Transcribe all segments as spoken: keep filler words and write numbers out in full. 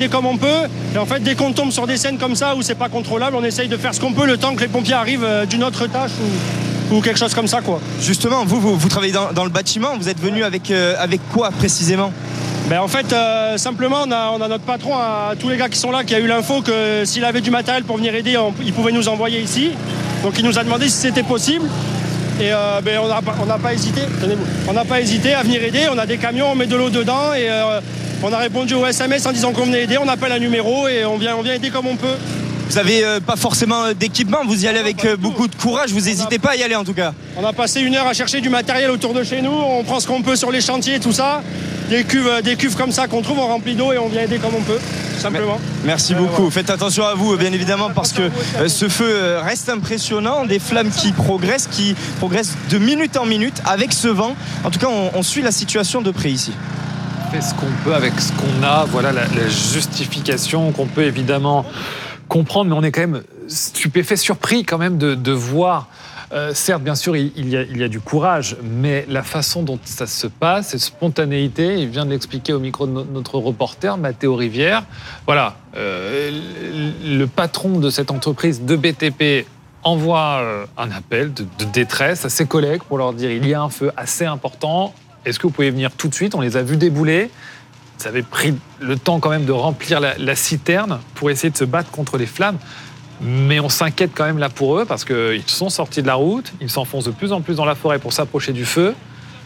aider comme on peut. Et en fait, dès qu'on tombe sur des scènes comme ça où c'est pas contrôlable, on essaye de faire ce qu'on peut le temps que les pompiers arrivent euh, d'une autre tâche ou, ou quelque chose comme ça, quoi. Justement, vous, vous, vous travaillez dans, dans le bâtiment, vous êtes venu avec, euh, avec quoi précisément ? Ben en fait, euh, simplement, on a, on a notre patron, à tous les gars qui sont là, qui a eu l'info que s'il avait du matériel pour venir aider, on, il pouvait nous envoyer ici. Donc il nous a demandé si c'était possible. Et euh, ben, on n'a on n'a pas hésité, tenez-vous, on n'a pas hésité à venir aider. On a des camions, on met de l'eau dedans et euh, on a répondu au S M S en disant qu'on venait aider. On appelle un numéro et on vient, on vient aider comme on peut. Vous avez euh, pas forcément d'équipement, vous y allez avec euh, beaucoup de courage, vous n'hésitez pas à y aller en tout cas. On a passé une heure à chercher du matériel autour de chez nous, on prend ce qu'on peut sur les chantiers, tout ça. Des cuves, des cuves comme ça qu'on trouve, on remplit d'eau et on vient aider comme on peut, simplement. Merci beaucoup, faites attention à vous bien évidemment parce que euh, ce feu euh, reste impressionnant, des flammes qui progressent, qui progressent de minute en minute avec ce vent. En tout cas, on, on suit la situation de près ici. On fait ce qu'on peut avec ce qu'on a, voilà la, la justification qu'on peut évidemment comprendre, mais on est quand même stupéfait, surpris quand même de, de voir. Euh, certes, bien sûr, il, il, y a, il y a du courage, mais la façon dont ça se passe, cette spontanéité, il vient de l'expliquer au micro de no- notre reporter, Mathéo Rivière. Voilà, euh, le patron de cette entreprise de B T P envoie euh, un appel de, de détresse à ses collègues pour leur dire il y a un feu assez important, est-ce que vous pouvez venir tout de suite ? On les a vus débouler. Ils avaient pris le temps quand même de remplir la, la citerne pour essayer de se battre contre les flammes. Mais on s'inquiète quand même là pour eux parce qu'ils sont sortis de la route, ils s'enfoncent de plus en plus dans la forêt pour s'approcher du feu.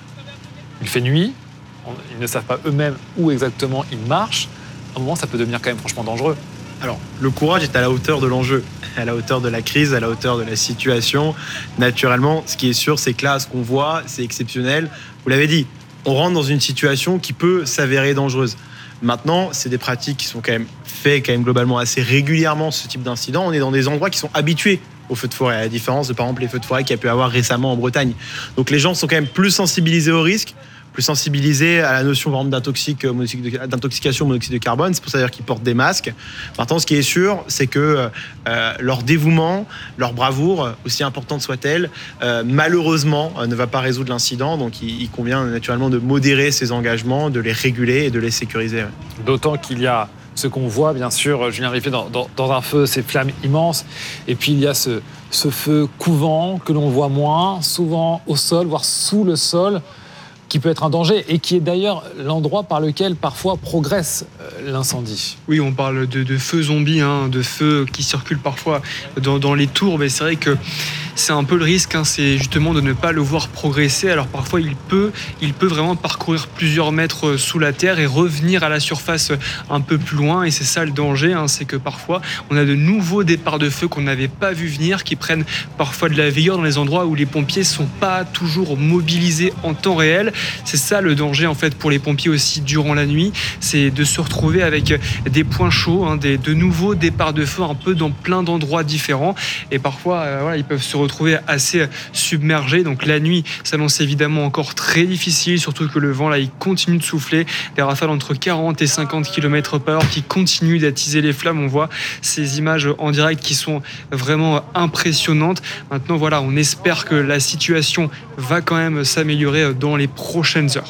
Il fait nuit, ils ne savent pas eux-mêmes où exactement ils marchent. À un moment, ça peut devenir quand même franchement dangereux. Alors, le courage est à la hauteur de l'enjeu, à la hauteur de la crise, à la hauteur de la situation. Naturellement, ce qui est sûr, c'est que là, ce qu'on voit, c'est exceptionnel. Vous l'avez dit, on rentre dans une situation qui peut s'avérer dangereuse. Maintenant, c'est des pratiques qui sont quand même faites quand même globalement assez régulièrement, ce type d'incident. On est dans des endroits qui sont habitués aux feux de forêt, à la différence de par exemple les feux de forêt qu'il y a pu avoir récemment en Bretagne. Donc les gens sont quand même plus sensibilisés au risque, plus sensibilisés à la notion par exemple d'intoxic, d'intoxication au monoxyde de carbone. C'est pour ça d'ailleurs qu'ils portent des masques. Maintenant, ce qui est sûr, c'est que euh, leur dévouement, leur bravoure, aussi importante soit-elle, euh, malheureusement euh, ne va pas résoudre l'incident. Donc il, il convient naturellement de modérer ces engagements, de les réguler et de les sécuriser. Ouais. D'autant qu'il y a ce qu'on voit, bien sûr, Julien Riffier, dans, dans, dans un feu, ces flammes immenses. Et puis il y a ce, ce feu couvant que l'on voit moins, souvent au sol, voire sous le sol, qui peut être un danger et qui est d'ailleurs l'endroit par lequel parfois progresse l'incendie. Oui, on parle de, de feux zombies, hein, de feux qui circulent parfois dans, dans les tours, mais c'est vrai que c'est un peu le risque, hein, c'est justement de ne pas le voir progresser. Alors parfois, il peut, il peut vraiment parcourir plusieurs mètres sous la terre et revenir à la surface un peu plus loin. Et c'est ça le danger, hein, c'est que parfois, on a de nouveaux départs de feu qu'on n'avait pas vu venir, qui prennent parfois de la vigueur dans les endroits où les pompiers ne sont pas toujours mobilisés en temps réel. C'est ça le danger en fait pour les pompiers aussi durant la nuit, c'est de se retrouver avec des points chauds, hein, des, de nouveaux départs de feu un peu dans plein d'endroits différents. Et parfois, euh, voilà, ils peuvent se retrouver assez submergés. Donc la nuit s'annonce évidemment encore très difficile, surtout que le vent là il continue de souffler, des rafales entre quarante et cinquante kilomètres par heure qui continuent d'attiser les flammes. On voit ces images en direct qui sont vraiment impressionnantes. Maintenant voilà, on espère que la situation va quand même s'améliorer dans les prochaines heures.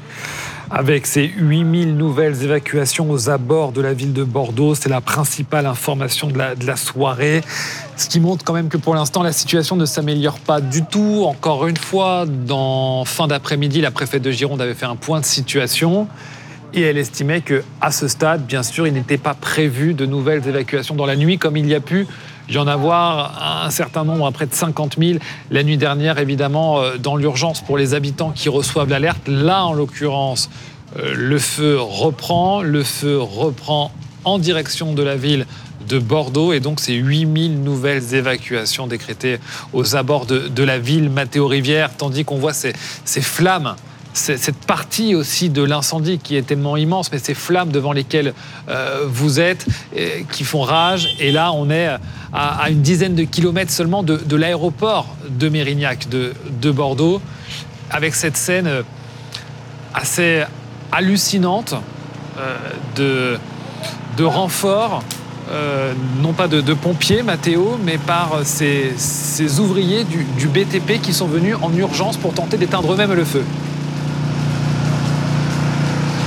Avec ces huit mille nouvelles évacuations aux abords de la ville de Bordeaux, c'est la principale information de la, de la soirée. Ce qui montre quand même que pour l'instant, la situation ne s'améliore pas du tout. Encore une fois, dans fin d'après-midi, la préfète de Gironde avait fait un point de situation et elle estimait qu'à ce stade, bien sûr, il n'était pas prévu de nouvelles évacuations dans la nuit, comme il y a pu y en avoir un certain nombre, à près de cinquante mille la nuit dernière, évidemment, dans l'urgence pour les habitants qui reçoivent l'alerte. Là, en l'occurrence, le feu reprend, le feu reprend en direction de la ville de Bordeaux, et donc c'est huit mille nouvelles évacuations décrétées aux abords de, de la ville. Mathéo Rivière, tandis qu'on voit ces, ces flammes, c'est cette partie aussi de l'incendie qui est tellement immense, mais ces flammes devant lesquelles euh, vous êtes, et, qui font rage. Et là, on est à, à une dizaine de kilomètres seulement de, de l'aéroport de Mérignac, de, de Bordeaux, avec cette scène assez hallucinante euh, de, de renforts, euh, non pas de, de pompiers, Mathéo, mais par ces, ces ouvriers du, du B T P qui sont venus en urgence pour tenter d'éteindre eux-mêmes le feu.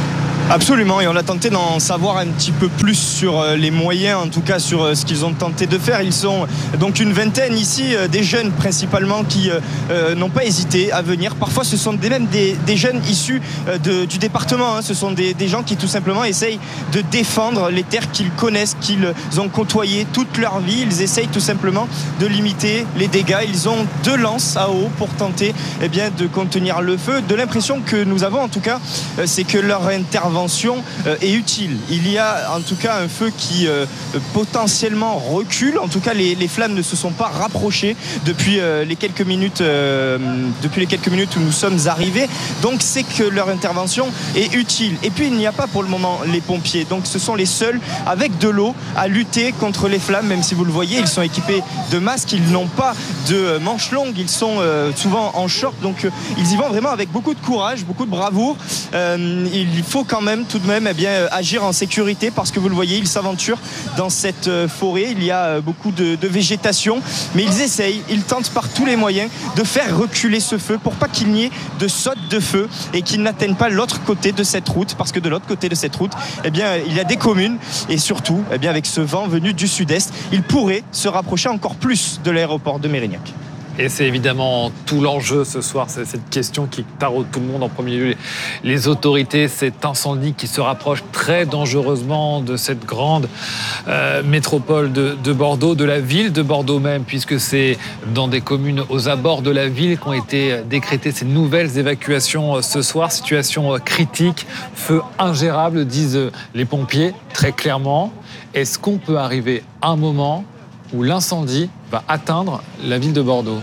Absolument, et on a tenté d'en savoir un petit peu plus sur les moyens, en tout cas sur ce qu'ils ont tenté de faire. Ils sont donc une vingtaine ici, des jeunes principalement qui euh, n'ont pas hésité à venir. Parfois ce sont des, même des, des jeunes issus de, du département, hein. Ce sont des, des gens qui tout simplement essayent de défendre les terres qu'ils connaissent, qu'ils ont côtoyées toute leur vie. Ils essayent tout simplement de limiter les dégâts. Ils ont deux lances à eau pour tenter eh bien, de contenir le feu. De l'impression que nous avons en tout cas, c'est que leur intervention est utile. Il y a en tout cas un feu qui euh, potentiellement recule. En tout cas, les, les flammes ne se sont pas rapprochées depuis euh, les quelques minutes, euh, depuis les quelques minutes où nous sommes arrivés. Donc, c'est que leur intervention est utile. Et puis, il n'y a pas pour le moment les pompiers. Donc, ce sont les seuls avec de l'eau à lutter contre les flammes. Même si vous le voyez, ils sont équipés de masques. Ils n'ont pas de manches longues. Ils sont euh, souvent en short. Donc, euh, ils y vont vraiment avec beaucoup de courage, beaucoup de bravoure. Euh, il faut quand même tout de même eh bien, agir en sécurité parce que vous le voyez, ils s'aventurent dans cette forêt. Il y a beaucoup de, de végétation, mais ils essayent, ils tentent par tous les moyens de faire reculer ce feu pour pas qu'il n'y ait de saute de feu et qu'il n'atteigne pas l'autre côté de cette route, parce que de l'autre côté de cette route, eh bien, il y a des communes et surtout, eh bien, avec ce vent venu du sud-est, ils pourraient se rapprocher encore plus de l'aéroport de Mérignac. Et c'est évidemment tout l'enjeu ce soir, c'est cette question qui taraude tout le monde. En premier lieu, les autorités, cet incendie qui se rapproche très dangereusement de cette grande euh, métropole de, de Bordeaux, de la ville de Bordeaux même, puisque c'est dans des communes aux abords de la ville qu'ont été décrétées ces nouvelles évacuations ce soir. Situation critique, feu ingérable, disent les pompiers, très clairement. Est-ce qu'on peut arriver à un moment où l'incendie va atteindre la ville de Bordeaux?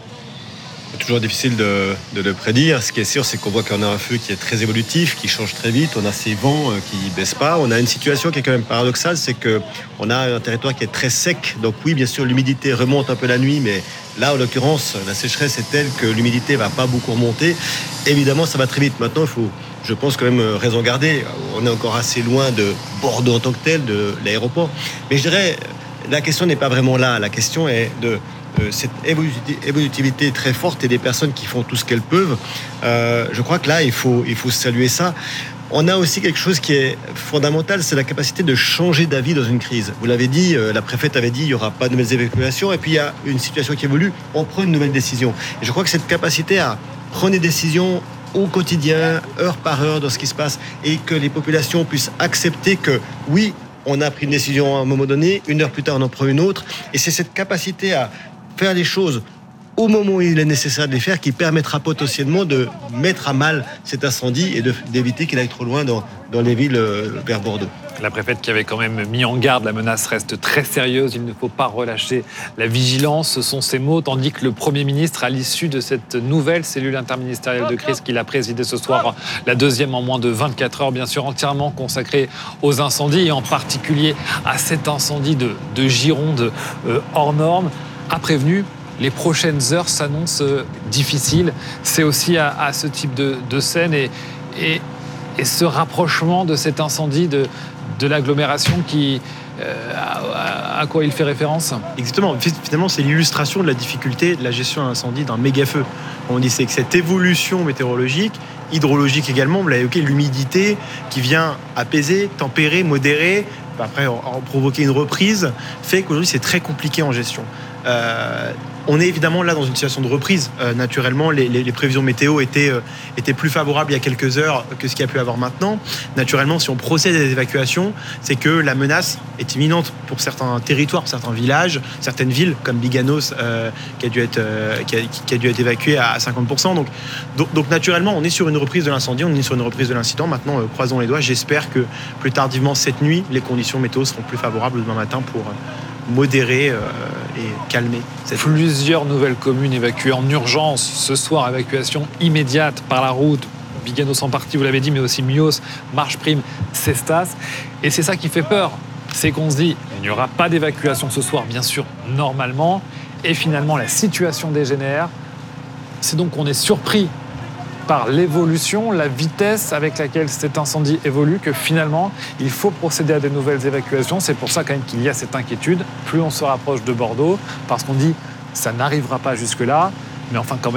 C'est toujours difficile de, de le prédire. Ce qui est sûr, c'est qu'on voit qu'on a un feu qui est très évolutif, qui change très vite. On a ces vents qui ne baissent pas. On a une situation qui est quand même paradoxale, c'est qu'on a un territoire qui est très sec. Donc oui, bien sûr, l'humidité remonte un peu la nuit, mais là, en l'occurrence, la sécheresse est telle que l'humidité ne va pas beaucoup remonter. Évidemment, ça va très vite. Maintenant, il faut, je pense, quand même raison garder. On est encore assez loin de Bordeaux en tant que tel, de l'aéroport. Mais je dirais, la question n'est pas vraiment là. La question est de euh, cette évolutivité très forte et des personnes qui font tout ce qu'elles peuvent. Euh, je crois que là, il faut, il faut saluer ça. On a aussi quelque chose qui est fondamental, c'est la capacité de changer d'avis dans une crise. Vous l'avez dit, euh, la préfète avait dit il n'y aura pas de nouvelles évacuations, et puis il y a une situation qui évolue, on prend une nouvelle décision. Et je crois que cette capacité à prendre des décisions au quotidien, heure par heure, dans ce qui se passe, et que les populations puissent accepter que oui, on a pris une décision à un moment donné, une heure plus tard on en prend une autre, et c'est cette capacité à faire les choses au moment où il est nécessaire de les faire qui permettra potentiellement de mettre à mal cet incendie et de, d'éviter qu'il aille trop loin dans, dans les villes vers Bordeaux. La préfète qui avait quand même mis en garde, la menace reste très sérieuse, il ne faut pas relâcher la vigilance, ce sont ses mots, tandis que le Premier ministre, à l'issue de cette nouvelle cellule interministérielle de crise qu'il a présidée ce soir, la deuxième en moins de vingt-quatre heures, bien sûr entièrement consacrée aux incendies, et en particulier à cet incendie de, de Gironde euh, hors norme, a prévenu les prochaines heures s'annoncent difficiles. C'est aussi à, à ce type de, de scène et, et, et ce rapprochement de cet incendie de, de l'agglomération qui, euh, à, à quoi il fait référence. Exactement. Finalement, c'est l'illustration de la difficulté de la gestion d'un incendie, d'un méga-feu. On dit c'est que cette évolution météorologique, hydrologique également, vous l'avez évoqué, l'humidité qui vient apaiser, tempérer, modérer, après en, en provoquer une reprise, fait qu'aujourd'hui c'est très compliqué en gestion. Euh, on est évidemment là dans une situation de reprise. Euh, naturellement, les, les, les prévisions météo étaient, euh, étaient plus favorables il y a quelques heures que ce qu'il y a pu avoir maintenant. Naturellement, si on procède à des évacuations, c'est que la menace est imminente pour certains territoires, pour certains villages, certaines villes comme Biganos euh, qui, a dû être, euh, qui, a, qui a dû être évacuée à cinquante pour cent. Donc, donc, donc naturellement, on est sur une reprise de l'incendie, on est sur une reprise de l'incident. Maintenant, euh, croisons les doigts. J'espère que plus tardivement cette nuit, les conditions météo seront plus favorables demain matin pour euh, modérer euh, et calmer cette Plusieurs nouvelles communes évacuées en urgence. Ce soir, évacuation immédiate par la route. Biganos en partie, vous l'avez dit, mais aussi Mios, Marche-Prime, Cestas. Et c'est ça qui fait peur. C'est qu'on se dit, il n'y aura pas d'évacuation ce soir, bien sûr, normalement. Et finalement, la situation dégénère. C'est donc qu'on est surpris par l'évolution, la vitesse avec laquelle cet incendie évolue, que finalement, il faut procéder à des nouvelles évacuations. C'est pour ça quand même qu'il y a cette inquiétude. Plus on se rapproche de Bordeaux, parce qu'on dit ça n'arrivera pas jusque-là, mais enfin quand même,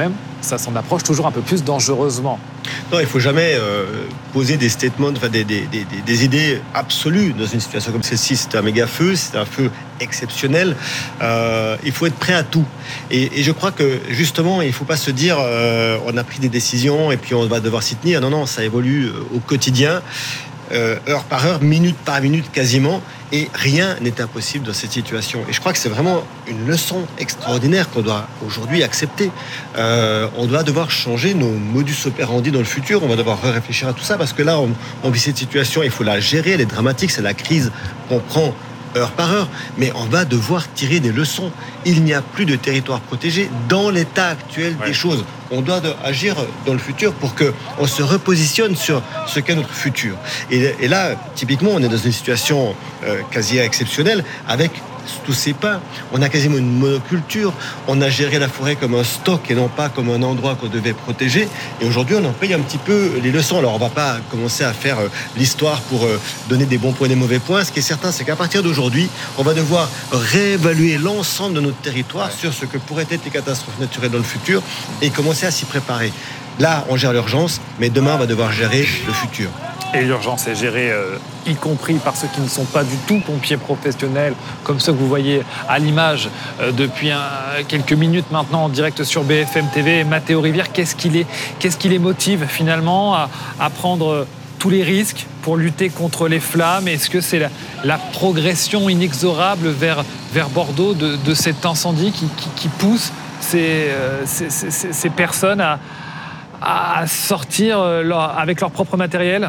ça s'en approche toujours un peu plus dangereusement. Non, il ne faut jamais euh, poser des statements, enfin des, des, des, des idées absolues dans une situation comme celle-ci. C'est un méga feu, c'est un feu exceptionnel. Euh, il faut être prêt à tout. Et, et je crois que justement, il ne faut pas se dire euh, on a pris des décisions et puis on va devoir s'y tenir. Non, non, ça évolue au quotidien. Euh, heure par heure, minute par minute quasiment, et rien n'est impossible dans cette situation. Et je crois que c'est vraiment une leçon extraordinaire qu'on doit aujourd'hui accepter. Euh, on doit devoir changer nos modus operandi dans le futur, on va devoir réfléchir à tout ça, parce que là, on, on vit cette situation, il faut la gérer, elle est dramatique, c'est la crise qu'on prend heure par heure, mais on va devoir tirer des leçons. Il n'y a plus de territoire protégé dans l'état actuel ouais. des choses. On doit agir dans le futur pour qu'on se repositionne sur ce qu'est notre futur. Et, et là, typiquement, on est dans une situation euh, quasi exceptionnelle avec tous ces pins. On a quasiment une monoculture. On a géré la forêt comme un stock et non pas comme un endroit qu'on devait protéger. Et aujourd'hui, on en paye un petit peu les leçons. Alors, on ne va pas commencer à faire euh, l'histoire pour euh, donner des bons points et des mauvais points. Ce qui est certain, c'est qu'à partir d'aujourd'hui, on va devoir réévaluer l'ensemble de notre territoire sur ce que pourraient être les catastrophes naturelles dans le futur et commencer à s'y préparer. Là, on gère l'urgence, mais demain, on va devoir gérer le futur. Et l'urgence est gérée, euh, y compris par ceux qui ne sont pas du tout pompiers professionnels, comme ceux que vous voyez à l'image euh, depuis un, quelques minutes maintenant en direct sur B F M T V. Mathéo Rivière, qu'est-ce qui les, qu'est-ce qui les motive finalement à, à prendre tous les risques pour lutter contre les flammes? Est-ce que c'est la, la progression inexorable vers, vers Bordeaux de, de cet incendie qui, qui, qui pousse ces, euh, ces, ces, ces personnes à, à sortir leur, avec leur propre matériel?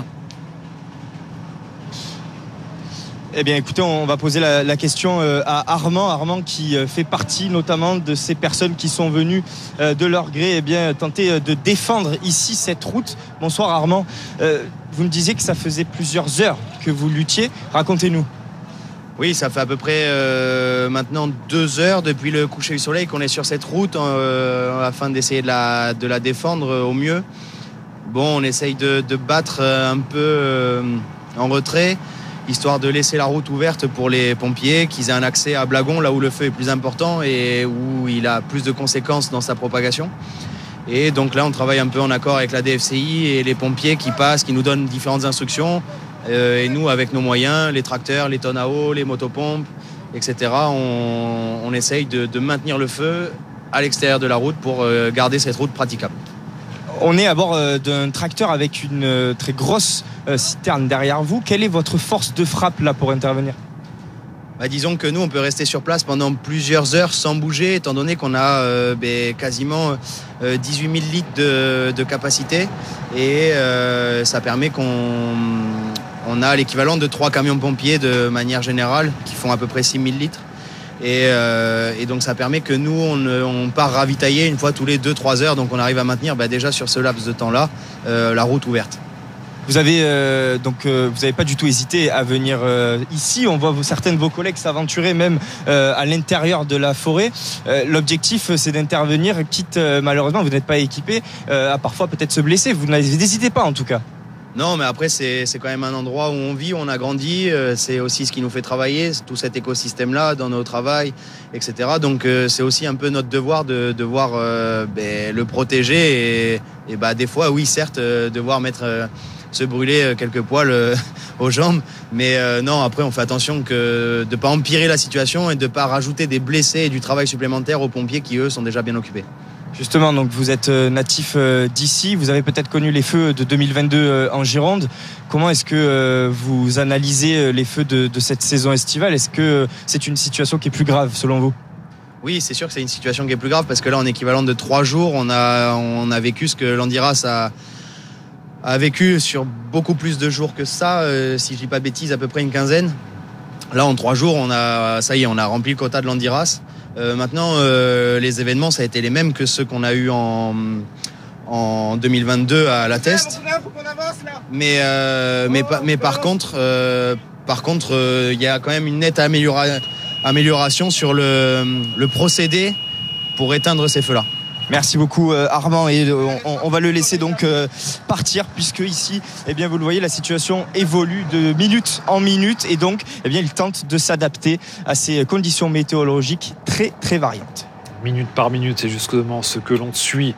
Eh bien, écoutez, on va poser la, la question à Armand. Armand qui fait partie notamment de ces personnes qui sont venues de leur gré, eh bien, tenter de défendre ici cette route. Bonsoir Armand. Euh, vous me disiez que ça faisait plusieurs heures que vous luttiez. Racontez-nous. Oui, ça fait à peu près euh, maintenant deux heures depuis le coucher du soleil qu'on est sur cette route euh, afin d'essayer de la, de la défendre au mieux. Bon, on essaye de, de battre un peu euh, en retrait, histoire de laisser la route ouverte pour les pompiers, qu'ils aient un accès à Blagon, là où le feu est plus important et où il a plus de conséquences dans sa propagation. Et donc là, on travaille un peu en accord avec la D F C I et les pompiers qui passent, qui nous donnent différentes instructions. Euh, et nous, avec nos moyens, les tracteurs, les tonnes à eau, les motopompes, et cetera, on, on essaye de, de maintenir le feu à l'extérieur de la route pour euh, garder cette route praticable. On est à bord d'un tracteur avec une très grosse citerne derrière vous. Quelle est votre force de frappe là pour intervenir ? Bah, disons que nous, on peut rester sur place pendant plusieurs heures sans bouger, étant donné qu'on a euh, bah, quasiment euh, dix-huit mille litres de, de capacité. Et euh, ça permet qu'on on a l'équivalent de trois camions pompiers de manière générale, qui font à peu près six mille litres. Et, euh, et donc ça permet que nous, on, on part ravitailler une fois tous les deux trois heures. Donc on arrive à maintenir bah, déjà sur ce laps de temps-là euh, la route ouverte. Vous avez euh, donc euh, vous n'avez pas du tout hésité à venir euh, ici. On voit vos, certains de vos collègues s'aventurer même euh, à l'intérieur de la forêt. Euh, l'objectif, c'est d'intervenir, quitte euh, malheureusement vous n'êtes pas équipé, euh, à parfois peut-être se blesser. Vous n'hésitez pas en tout cas. Non, mais après, c'est, c'est quand même un endroit où on vit, où on a grandi. C'est aussi ce qui nous fait travailler, tout cet écosystème-là, dans nos travails, et cetera. Donc, euh, c'est aussi un peu notre devoir de devoir euh, ben, le protéger. Et, et bah, des fois, oui, certes, euh, devoir mettre, euh, se brûler quelques poils euh, aux jambes. Mais euh, non, après, on fait attention que, de ne pas empirer la situation et de ne pas rajouter des blessés et du travail supplémentaire aux pompiers qui, eux, sont déjà bien occupés. Justement, donc vous êtes natif d'ici, vous avez peut-être connu les feux de deux mille vingt-deux en Gironde. Comment est-ce que vous analysez les feux de, de cette saison estivale ? Est-ce que c'est une situation qui est plus grave selon vous ? Oui, c'est sûr que c'est une situation qui est plus grave parce que là, en équivalent de trois jours, on a, on a vécu ce que Landiras a, a vécu sur beaucoup plus de jours que ça. Euh, si je dis pas de bêtises, à peu près une quinzaine. Là, en trois jours, on a, ça y est, on a rempli le quota de Landiras. Euh, maintenant, euh, les événements, ça a été les mêmes que ceux qu'on a eu en, en deux mille vingt-deux à La Teste. Mais, euh, mais, mais par contre, euh, par contre, il euh, y a quand même une nette améliora- amélioration sur le, le procédé pour éteindre ces feux-là. Merci beaucoup Armand et on, on va le laisser donc partir puisque ici, eh bien vous le voyez, la situation évolue de minute en minute et donc eh bien il tente de s'adapter à ces conditions météorologiques très très variantes. Minute par minute, c'est justement ce que l'on suit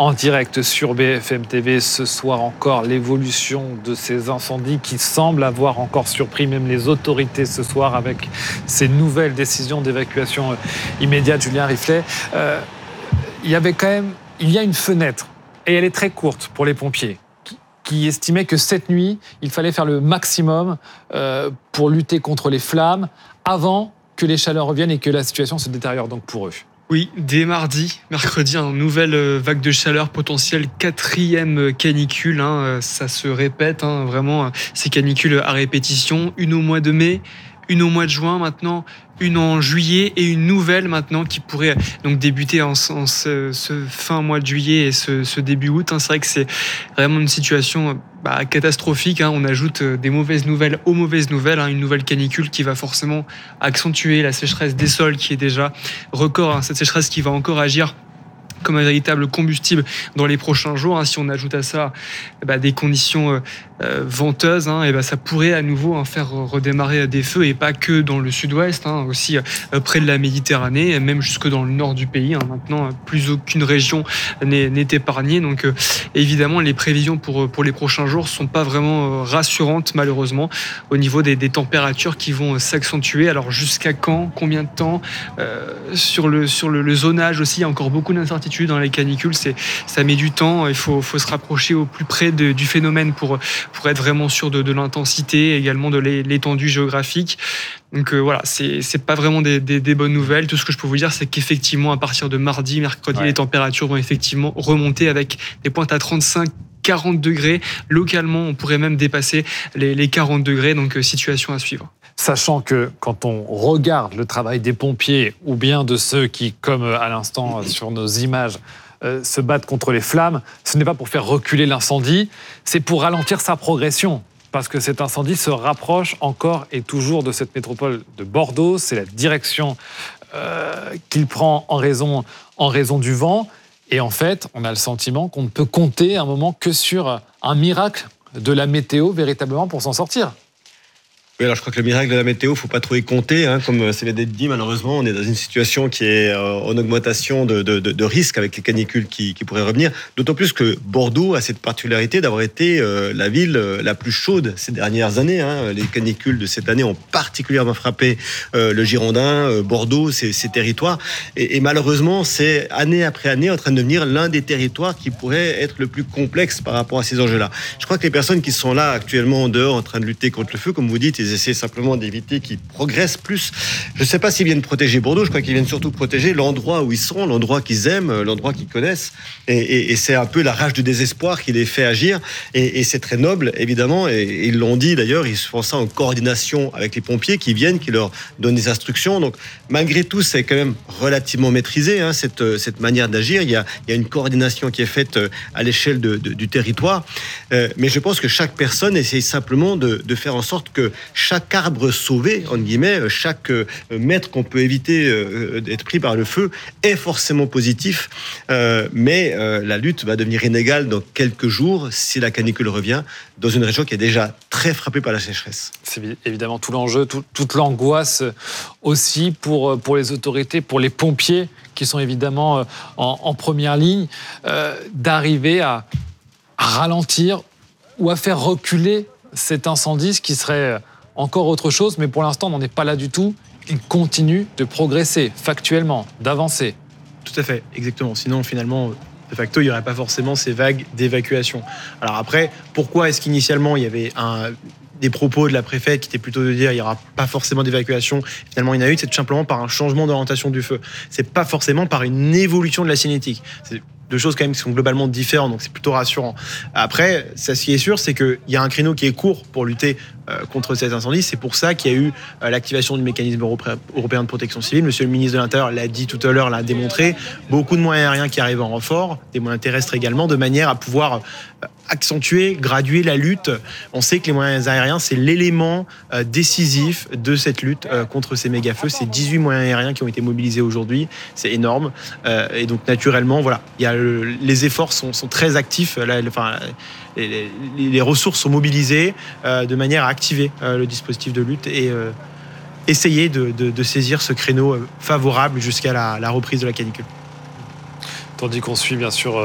en direct sur B F M T V ce soir encore. L'évolution de ces incendies qui semblent avoir encore surpris même les autorités ce soir avec ces nouvelles décisions d'évacuation immédiate. Julien Riflet, euh, il y avait quand même, il y a une fenêtre et elle est très courte pour les pompiers qui, qui estimaient que cette nuit, il fallait faire le maximum euh, pour lutter contre les flammes avant que les chaleurs reviennent et que la situation se détériore donc pour eux. Oui, dès mardi, mercredi, une nouvelle vague de chaleur potentielle, quatrième canicule, hein, ça se répète, hein, vraiment, ces canicules à répétition, une au mois de mai, une au mois de juin maintenant, une en juillet et une nouvelle maintenant qui pourrait donc débuter en, en ce, ce fin mois de juillet et ce, ce début août. Hein. C'est vrai que c'est vraiment une situation bah, catastrophique. Hein. On ajoute des mauvaises nouvelles aux mauvaises nouvelles. Hein. Une nouvelle canicule qui va forcément accentuer la sécheresse des sols qui est déjà record. Hein. Cette sécheresse qui va encore agir comme un véritable combustible dans les prochains jours. Hein. Si on ajoute à ça bah, des conditions euh, euh, venteuses, hein, et bah, ça pourrait à nouveau hein, faire redémarrer des feux, et pas que dans le sud-ouest, hein, aussi euh, près de la Méditerranée, même jusque dans le nord du pays. Hein. Maintenant, plus aucune région n'est, n'est épargnée. Donc euh, évidemment, les prévisions pour, pour les prochains jours ne sont pas vraiment euh, rassurantes, malheureusement, au niveau des, des températures qui vont s'accentuer. Alors jusqu'à quand, combien de temps euh, sur, le, sur le, le zonage aussi, il y a encore beaucoup d'incertitudes dans les canicules, c'est, ça met du temps, il faut, faut se rapprocher au plus près de, du phénomène pour, pour être vraiment sûr de, de l'intensité, également de l'étendue géographique. Donc euh, voilà, c'est, c'est pas vraiment des, des, des bonnes nouvelles. Tout ce que je peux vous dire, c'est qu'effectivement, à partir de mardi, mercredi, ouais. les températures vont effectivement remonter avec des pointes à trente-cinq quarante degrés. Localement, on pourrait même dépasser les, les quarante degrés, donc euh, situation à suivre. Sachant que quand on regarde le travail des pompiers ou bien de ceux qui, comme à l'instant sur nos images, euh, se battent contre les flammes, ce n'est pas pour faire reculer l'incendie, c'est pour ralentir sa progression. Parce que cet incendie se rapproche encore et toujours de cette métropole de Bordeaux. C'est la direction euh, qu'il prend en raison, en raison du vent. Et en fait, on a le sentiment qu'on ne peut compter un moment que sur un miracle de la météo véritablement pour s'en sortir. Oui, alors je crois que le miracle de la météo, il ne faut pas trop y compter. Hein. Comme ça vient d'être dit, malheureusement, on est dans une situation qui est euh, en augmentation de, de, de, de risques avec les canicules qui, qui pourraient revenir. D'autant plus que Bordeaux a cette particularité d'avoir été euh, la ville euh, la plus chaude ces dernières années. Hein. Les canicules de cette année ont particulièrement frappé euh, le Girondin, euh, Bordeaux, ces, ces territoires. Et, et malheureusement, c'est année après année en train de devenir l'un des territoires qui pourrait être le plus complexe par rapport à ces enjeux-là. Je crois que les personnes qui sont là actuellement en dehors en train de lutter contre le feu, comme vous dites, ils essaient simplement d'éviter qu'ils progressent plus. Je ne sais pas s'ils viennent protéger Bordeaux, je crois qu'ils viennent surtout protéger l'endroit où ils sont, l'endroit qu'ils aiment, l'endroit qu'ils connaissent. Et, et, et c'est un peu la rage du désespoir qui les fait agir. Et, et c'est très noble, évidemment. Et, et ils l'ont dit d'ailleurs, ils font ça en coordination avec les pompiers qui viennent, qui leur donnent des instructions. Donc malgré tout, c'est quand même relativement maîtrisé, hein, cette, cette manière d'agir. Il y, a, il y a une coordination qui est faite à l'échelle de, de, du territoire. Euh, mais je pense que chaque personne essaye simplement de, de faire en sorte que chaque arbre sauvé, entre guillemets, chaque mètre qu'on peut éviter d'être pris par le feu est forcément positif. Euh, mais euh, la lutte va devenir inégale dans quelques jours si la canicule revient dans une région qui est déjà très frappée par la sécheresse. C'est évidemment tout l'enjeu, tout, toute l'angoisse aussi pour, pour les autorités, pour les pompiers qui sont évidemment en, en première ligne, euh, d'arriver à, à ralentir ou à faire reculer cet incendie, ce qui serait encore autre chose, mais pour l'instant, on n'en est pas là du tout. Il continue de progresser, factuellement, d'avancer. Tout à fait, exactement. Sinon, finalement, de facto, il n'y aurait pas forcément ces vagues d'évacuation. Alors après, pourquoi est-ce qu'initialement, il y avait un... des propos de la préfète qui étaient plutôt de dire qu'il n'y aura pas forcément d'évacuation, finalement il y en a eu, c'est tout simplement par un changement d'orientation du feu. C'est pas forcément par une évolution de la cinétique. C'est deux choses quand même qui sont globalement différentes, donc c'est plutôt rassurant. Après, ça, ce qui est sûr, c'est qu'il y a un créneau qui est court pour lutter euh, contre cet incendie. C'est pour ça qu'il y a eu euh, l'activation du mécanisme européen de protection civile. Monsieur le ministre de l'Intérieur l'a dit tout à l'heure, l'a démontré. Beaucoup de moyens aériens qui arrivent en renfort, des moyens terrestres également, de manière à pouvoir euh, accentuer, graduer la lutte. On sait que les moyens aériens, c'est l'élément euh, décisif de cette lutte euh, contre ces méga-feux. C'est dix-huit moyens aériens qui ont été mobilisés aujourd'hui. C'est énorme. Euh, et donc, naturellement, voilà, il y a le, les efforts sont, sont très actifs. Là, enfin, les, les, les ressources sont mobilisées euh, de manière à activer euh, le dispositif de lutte et euh, essayer de, de, de saisir ce créneau favorable jusqu'à la, la reprise de la canicule. Tandis qu'on suit bien sûr euh,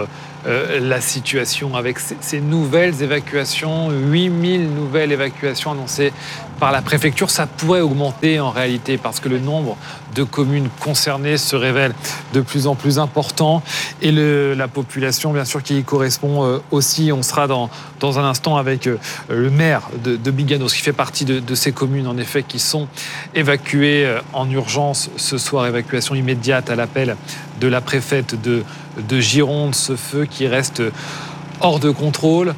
euh, la situation avec ces, ces nouvelles évacuations, huit mille nouvelles évacuations annoncées par la préfecture. Ça pourrait augmenter en réalité parce que le nombre de communes concernées se révèle de plus en plus important et le, la population bien sûr qui y correspond euh, aussi. On sera dans, dans un instant avec euh, le maire de, de Biganos qui fait partie de, de ces communes en effet qui sont évacuées euh, en urgence ce soir, évacuation immédiate à l'appel de la préfète de, de Gironde. Ce feu qui reste hors de contrôle.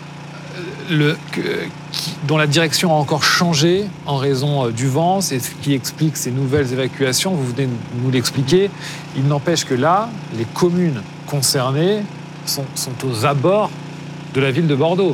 Le, qui, dont la direction a encore changé en raison euh, du vent, c'est ce qui explique ces nouvelles évacuations, vous venez de nous l'expliquer. Il n'empêche que là, les communes concernées sont, sont aux abords de la ville de Bordeaux.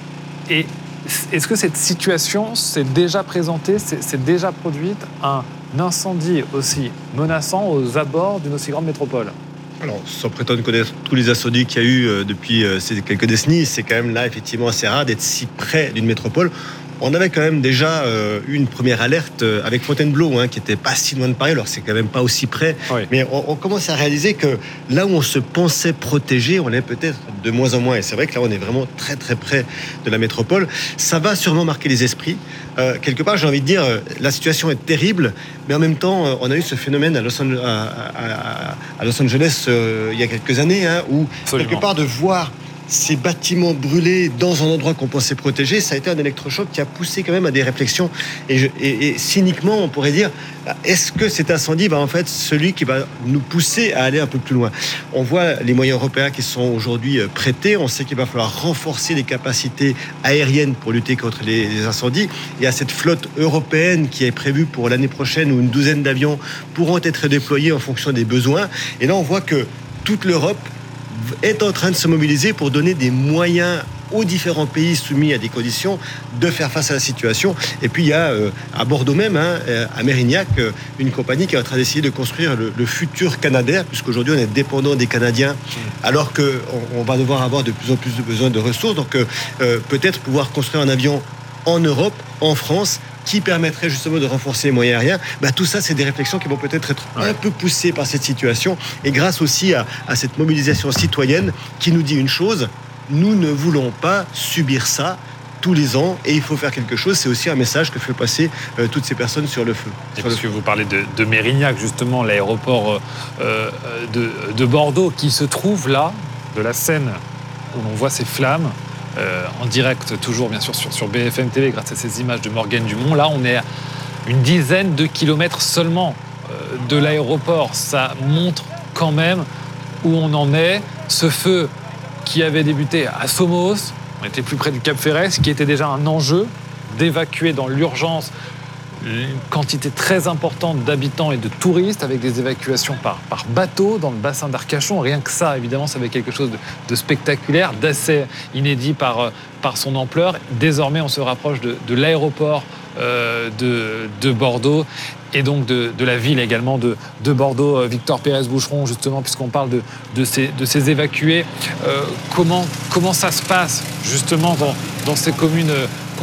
Et est-ce que cette situation s'est déjà présentée, s'est, s'est déjà produite, un incendie aussi menaçant aux abords d'une aussi grande métropole ? Alors, sans prétendre connaître tous les incendies qu'il y a eu euh, depuis euh, ces quelques décennies, c'est quand même là effectivement assez rare d'être si près d'une métropole. On avait quand même déjà euh, eu une première alerte euh, avec Fontainebleau, hein, qui était pas si loin de Paris, alors c'est quand même pas aussi près. Oui. Mais on, on commence à réaliser que là où on se pensait protégé, on est peut-être de moins en moins. Et c'est vrai que là, on est vraiment très très près de la métropole. Ça va sûrement marquer les esprits. Euh, quelque part, j'ai envie de dire, euh, la situation est terrible, mais en même temps, euh, on a eu ce phénomène à Los, Ange- à, à, à Los Angeles euh, il y a quelques années, hein, où Absolument. quelque part de voir ces bâtiments brûlés dans un endroit qu'on pensait protégé, ça a été un électrochoc qui a poussé quand même à des réflexions. Et, je, et, et cyniquement, on pourrait dire, est-ce que cet incendie va en fait celui qui va nous pousser à aller un peu plus loin ? On voit les moyens européens qui sont aujourd'hui prêtés. On sait qu'il va falloir renforcer les capacités aériennes pour lutter contre les, les incendies. Il y a cette flotte européenne qui est prévue pour l'année prochaine où une douzaine d'avions pourront être déployés en fonction des besoins. Et là, on voit que toute l'Europe est en train de se mobiliser pour donner des moyens aux différents pays soumis à des conditions de faire face à la situation. Et puis il y a euh, à Bordeaux même, hein, à Mérignac, euh, une compagnie qui est en train d'essayer de construire le, le futur Canadair, puisqu'aujourd'hui on est dépendant des Canadiens, alors qu'on on va devoir avoir de plus en plus de besoin de ressources. Donc euh, peut-être pouvoir construire un avion en Europe, en France, qui permettrait justement de renforcer les moyens aériens. Bah, tout ça, c'est des réflexions qui vont peut-être être un peu poussées par cette situation. Et grâce aussi à, à cette mobilisation citoyenne qui nous dit une chose, nous ne voulons pas subir ça tous les ans et il faut faire quelque chose. C'est aussi un message que fait passer euh, toutes ces personnes sur le feu. Et parce que vous parlez de, de Mérignac, justement, l'aéroport euh, de, de Bordeaux qui se trouve là, de la Seine, où l'on voit ces flammes. Euh, en direct, toujours bien sûr sur, sur B F M T V, grâce à ces images de Morgane Dumont. Là, on est à une dizaine de kilomètres seulement euh, de l'aéroport. Ça montre quand même où on en est. Ce feu qui avait débuté à Somos, on était plus près du Cap Ferret, ce qui était déjà un enjeu d'évacuer dans l'urgence une quantité très importante d'habitants et de touristes avec des évacuations par, par bateau dans le bassin d'Arcachon. Rien que ça, évidemment, ça avait quelque chose de, de spectaculaire, d'assez inédit par, par son ampleur. Désormais, on se rapproche de, de l'aéroport euh, de, de Bordeaux et donc de, de la ville également de, de Bordeaux. Victor Pérez-Boucheron, justement, puisqu'on parle de, de, ces, de ces évacués, euh, comment, comment ça se passe justement dans, dans ces communes concernées ?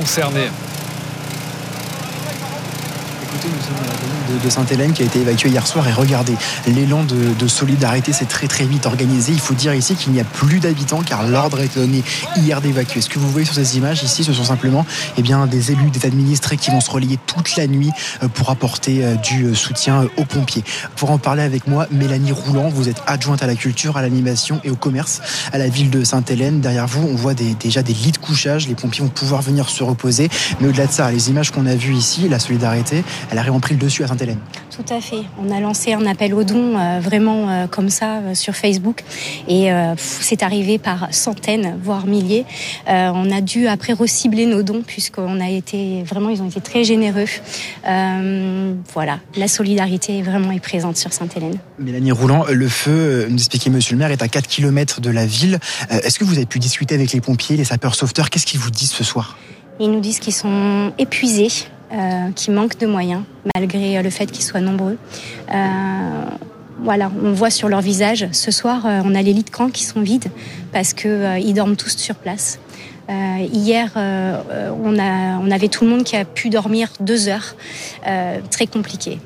Nous sommes à la commune de, de Sainte-Hélène qui a été évacuée hier soir et regardez, l'élan de, de solidarité s'est très très vite organisé. Il faut dire ici qu'il n'y a plus d'habitants car l'ordre a été donné hier d'évacuer. Ce que vous voyez sur ces images ici, ce sont simplement eh bien, des élus, des administrés qui vont se relayer toute la nuit pour apporter du soutien aux pompiers. Pour en parler avec moi, Mélanie Rouland, vous êtes adjointe à la culture, à l'animation et au commerce à la ville de Sainte-Hélène. Derrière vous, on voit des, déjà des lits de couchage. Les pompiers vont pouvoir venir se reposer. Mais au-delà de ça, les images qu'on a vues ici, la solidarité, elle a vraiment pris le dessus à Sainte-Hélène. Tout à fait. On a lancé un appel aux dons euh, vraiment euh, comme ça euh, sur Facebook et euh, c'est arrivé par centaines, voire milliers. Euh, on a dû après recibler nos dons puisqu'on a été vraiment, ils ont été très généreux. Euh, voilà, la solidarité est vraiment est présente sur Sainte-Hélène. Mélanie Rouland, le feu, nous expliquait Monsieur le maire, est à quatre kilomètres de la ville. Euh, est-ce que vous avez pu discuter avec les pompiers, les sapeurs-sauveteurs ? Qu'est-ce qu'ils vous disent ce soir ? Ils nous disent qu'ils sont épuisés. Euh, qui manquent de moyens, malgré le fait qu'ils soient nombreux. Euh, voilà, on voit sur leur visage, ce soir, euh, on a les lits de camp qui sont vides parce qu'ils euh, dorment tous sur place. Euh, hier, euh, on, a, on avait tout le monde qui a pu dormir deux heures, euh, très compliqué.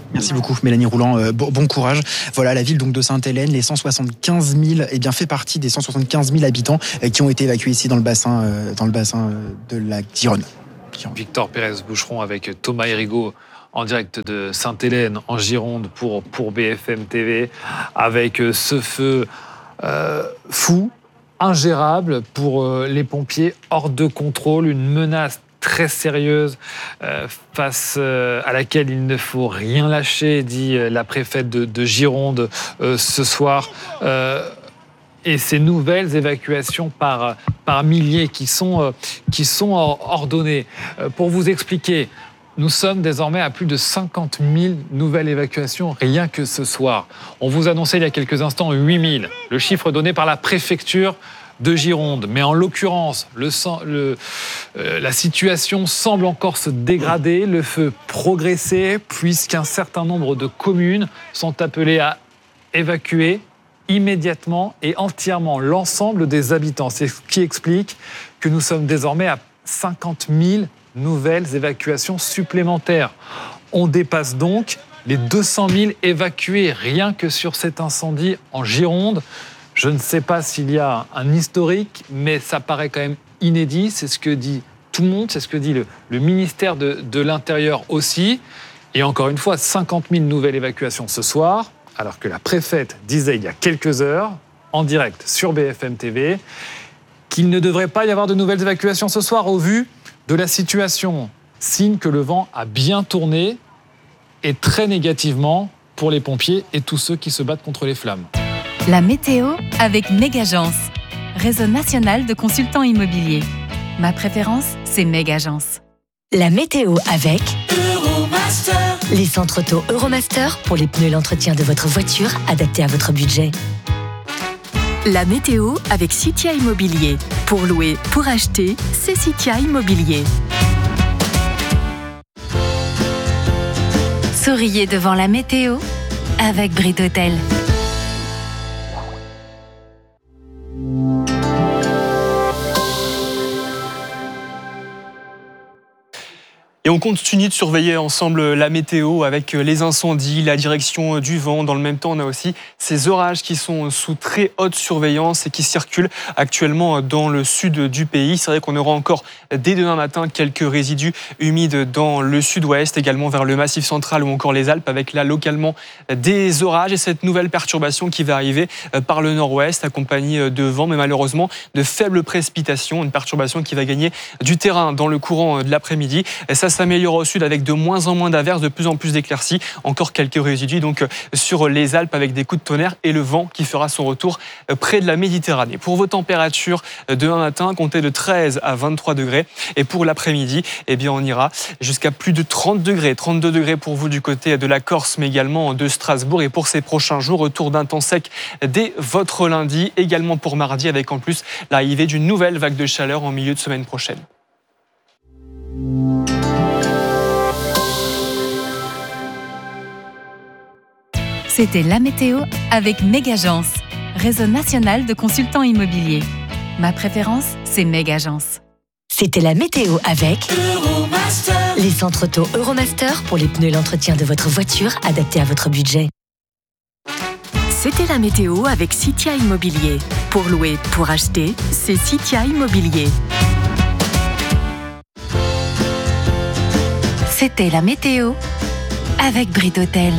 Merci beaucoup Mélanie Rouland, euh, bon, bon courage. Voilà, la ville donc de Sainte-Hélène, les cent soixante-quinze mille, eh bien fait partie des cent soixante-quinze mille habitants euh, qui ont été évacués ici dans le bassin, euh, dans le bassin euh, de la Gironde. Victor Pérez-Boucheron avec Thomas Hérigaud en direct de Sainte-Hélène en Gironde pour, pour B F M T V, avec ce feu euh, fou, ingérable pour euh, les pompiers, hors de contrôle, une menace très sérieuse euh, face euh, à laquelle il ne faut rien lâcher, dit euh, la préfète de, de Gironde euh, ce soir. Euh, Et ces nouvelles évacuations par, par milliers qui sont, euh, qui sont ordonnées. Euh, pour vous expliquer, nous sommes désormais à plus de cinquante mille nouvelles évacuations rien que ce soir. On vous annonçait il y a quelques instants huit mille, le chiffre donné par la préfecture de Gironde. Mais en l'occurrence, le, le, euh, la situation semble encore se dégrader, le feu progresser, puisqu'un certain nombre de communes sont appelées à évacuer immédiatement et entièrement l'ensemble des habitants. C'est ce qui explique que nous sommes désormais à cinquante mille nouvelles évacuations supplémentaires. On dépasse donc les deux cent mille évacués rien que sur cet incendie en Gironde. Je ne sais pas s'il y a un historique, mais ça paraît quand même inédit. C'est ce que dit tout le monde, c'est ce que dit le, le ministère de, de l'Intérieur aussi. Et encore une fois, cinquante mille nouvelles évacuations ce soir, alors que la préfète disait il y a quelques heures, en direct sur B F M T V, qu'il ne devrait pas y avoir de nouvelles évacuations ce soir au vu de la situation. Signe que le vent a bien tourné et très négativement pour les pompiers et tous ceux qui se battent contre les flammes. La météo avec Megagence, réseau national de consultants immobiliers. Ma préférence, c'est Megagence. La météo avec Euromaster. Les centres auto Euromaster pour les pneus et l'entretien de votre voiture adaptés à votre budget. La météo avec Citia Immobilier. Pour louer, pour acheter, c'est Citia Immobilier. Souriez devant la météo avec Brit Hôtel. Et on continue de surveiller ensemble la météo avec les incendies, la direction du vent. Dans le même temps, on a aussi ces orages qui sont sous très haute surveillance et qui circulent actuellement dans le sud du pays. C'est vrai qu'on aura encore dès demain matin quelques résidus humides dans le sud-ouest, également vers le Massif central ou encore les Alpes, avec là localement des orages et cette nouvelle perturbation qui va arriver par le nord-ouest, accompagnée de vent, mais malheureusement de faibles précipitations. Une perturbation qui va gagner du terrain dans le courant de l'après-midi. Et ça s'améliore au sud avec de moins en moins d'averses, de plus en plus d'éclaircies. Encore quelques résidus donc sur les Alpes avec des coups de tonnerre et le vent qui fera son retour près de la Méditerranée. Pour vos températures, demain matin, comptez de treize à vingt-trois degrés. Et pour l'après-midi, eh bien, on ira jusqu'à plus de trente degrés. trente-deux degrés pour vous du côté de la Corse, mais également de Strasbourg. Et pour ces prochains jours, retour d'un temps sec dès votre lundi. Également pour mardi, avec en plus l'arrivée d'une nouvelle vague de chaleur en milieu de semaine prochaine. C'était la météo avec Megagence, réseau national de consultants immobiliers. Ma préférence, c'est Megagence. C'était la météo avec Euromaster. Les centres auto Euromaster pour les pneus et l'entretien de votre voiture adaptés à votre budget. C'était la météo avec Citia Immobilier. Pour louer, pour acheter, c'est Citia Immobilier. C'était la météo avec Brit Hôtel.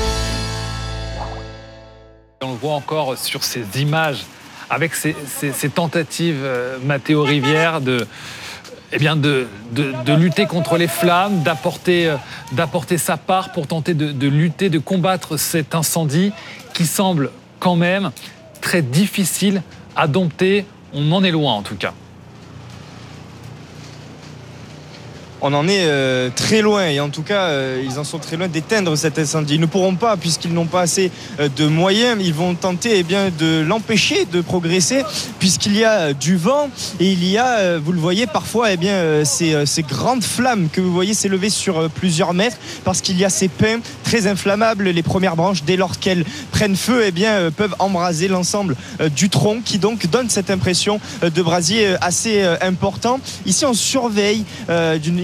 On le voit encore sur ces images, avec ces, ces, ces tentatives, euh, Mathéo Rivière, de, eh bien de, de, de lutter contre les flammes, d'apporter, euh, d'apporter sa part pour tenter de, de lutter, de combattre cet incendie qui semble quand même très difficile à dompter. On en est loin en tout cas. On en est euh, très loin et en tout cas euh, ils en sont très loin d'éteindre cet incendie. Ils ne pourront pas puisqu'ils n'ont pas assez euh, de moyens. Ils vont tenter eh bien, de l'empêcher de progresser puisqu'il y a du vent et il y a, euh, vous le voyez parfois, eh bien, euh, ces, euh, ces grandes flammes que vous voyez s'élever sur euh, plusieurs mètres parce qu'il y a ces pins très inflammables. Les premières branches, dès lors qu'elles prennent feu, eh bien, euh, peuvent embraser l'ensemble euh, du tronc qui donc donne cette impression euh, de brasier euh, assez euh, important. Ici on surveille euh, d'une une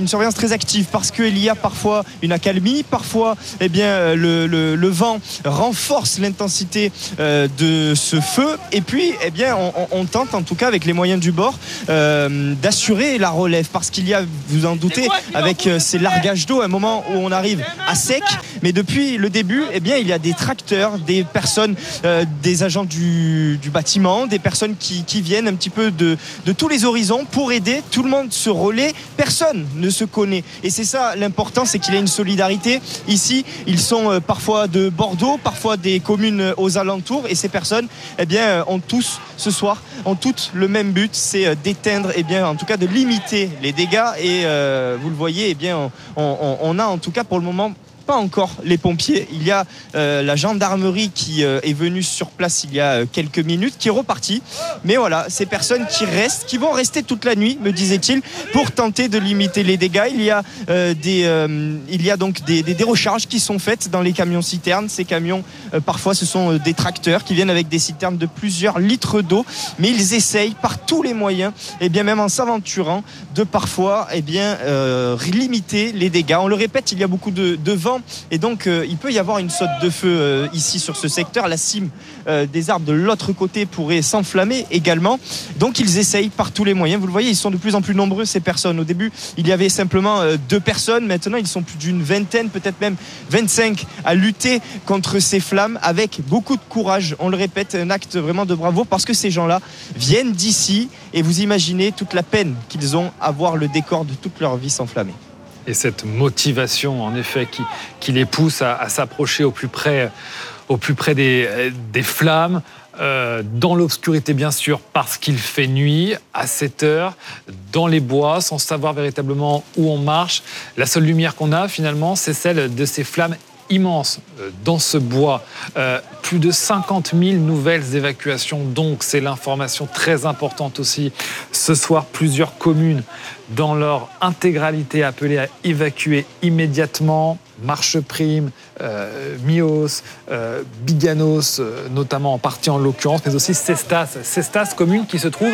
surveillance très active parce qu'il y a parfois une accalmie, parfois eh bien, le, le, le vent renforce l'intensité euh, de ce feu et puis eh bien, on, on tente en tout cas avec les moyens du bord euh, d'assurer la relève parce qu'il y a, vous en doutez, avec euh, ces largages d'eau, un moment où on arrive à sec, mais depuis le début, eh bien, il y a des tracteurs, des personnes, euh, des agents du, du bâtiment, des personnes qui, qui viennent un petit peu de, de tous les horizons pour aider. Tout le monde se relaie, personne ne se connaît. Et c'est ça l'important, c'est qu'il y a une solidarité. Ici, ils sont euh, parfois de Bordeaux, parfois des communes aux alentours, et ces personnes, eh bien, ont tous ce soir, ont toutes le même but, c'est d'éteindre, eh bien, en tout cas de limiter les dégâts. Et euh, vous le voyez, eh bien, on, on, on a en tout cas pour le moment pas encore les pompiers. Il y a euh, la gendarmerie qui euh, est venue sur place il y a euh, quelques minutes, qui est repartie. Mais voilà, ces personnes qui restent, qui vont rester toute la nuit, me disait-il, pour tenter de limiter les dégâts. Il y a euh, des, euh, il y a donc des, des, des recharges qui sont faites dans les camions citernes. Ces camions, euh, parfois, ce sont euh, des tracteurs qui viennent avec des citernes de plusieurs litres d'eau, mais ils essayent par tous les moyens, et bien même en s'aventurant, de parfois, et bien euh, limiter les dégâts. On le répète, il y a beaucoup de, de vent. Et donc euh, il peut y avoir une saute de feu euh, ici sur ce secteur. La cime euh, des arbres de l'autre côté pourrait s'enflammer également. Donc ils essayent par tous les moyens. Vous le voyez, ils sont de plus en plus nombreux, ces personnes. Au début, il y avait simplement euh, deux personnes. Maintenant, ils sont plus d'une vingtaine, peut-être même vingt-cinq, à lutter contre ces flammes avec beaucoup de courage. On le répète, un acte vraiment de bravoure parce que ces gens-là viennent d'ici et vous imaginez toute la peine qu'ils ont à voir le décor de toute leur vie s'enflammer. Et cette motivation, en effet, qui, qui les pousse à, à s'approcher au plus près, au plus près des, des flammes, euh, dans l'obscurité, bien sûr, parce qu'il fait nuit, à sept heures, dans les bois, sans savoir véritablement où on marche. La seule lumière qu'on a, finalement, c'est celle de ces flammes immense dans ce bois. Euh, plus de cinquante mille nouvelles évacuations, donc c'est l'information très importante aussi. Ce soir, plusieurs communes dans leur intégralité appelées à évacuer immédiatement. Marcheprime, euh, Mios, euh, Biganos, euh, notamment en partie en l'occurrence, mais aussi Cestas. Cestas, commune qui se trouve,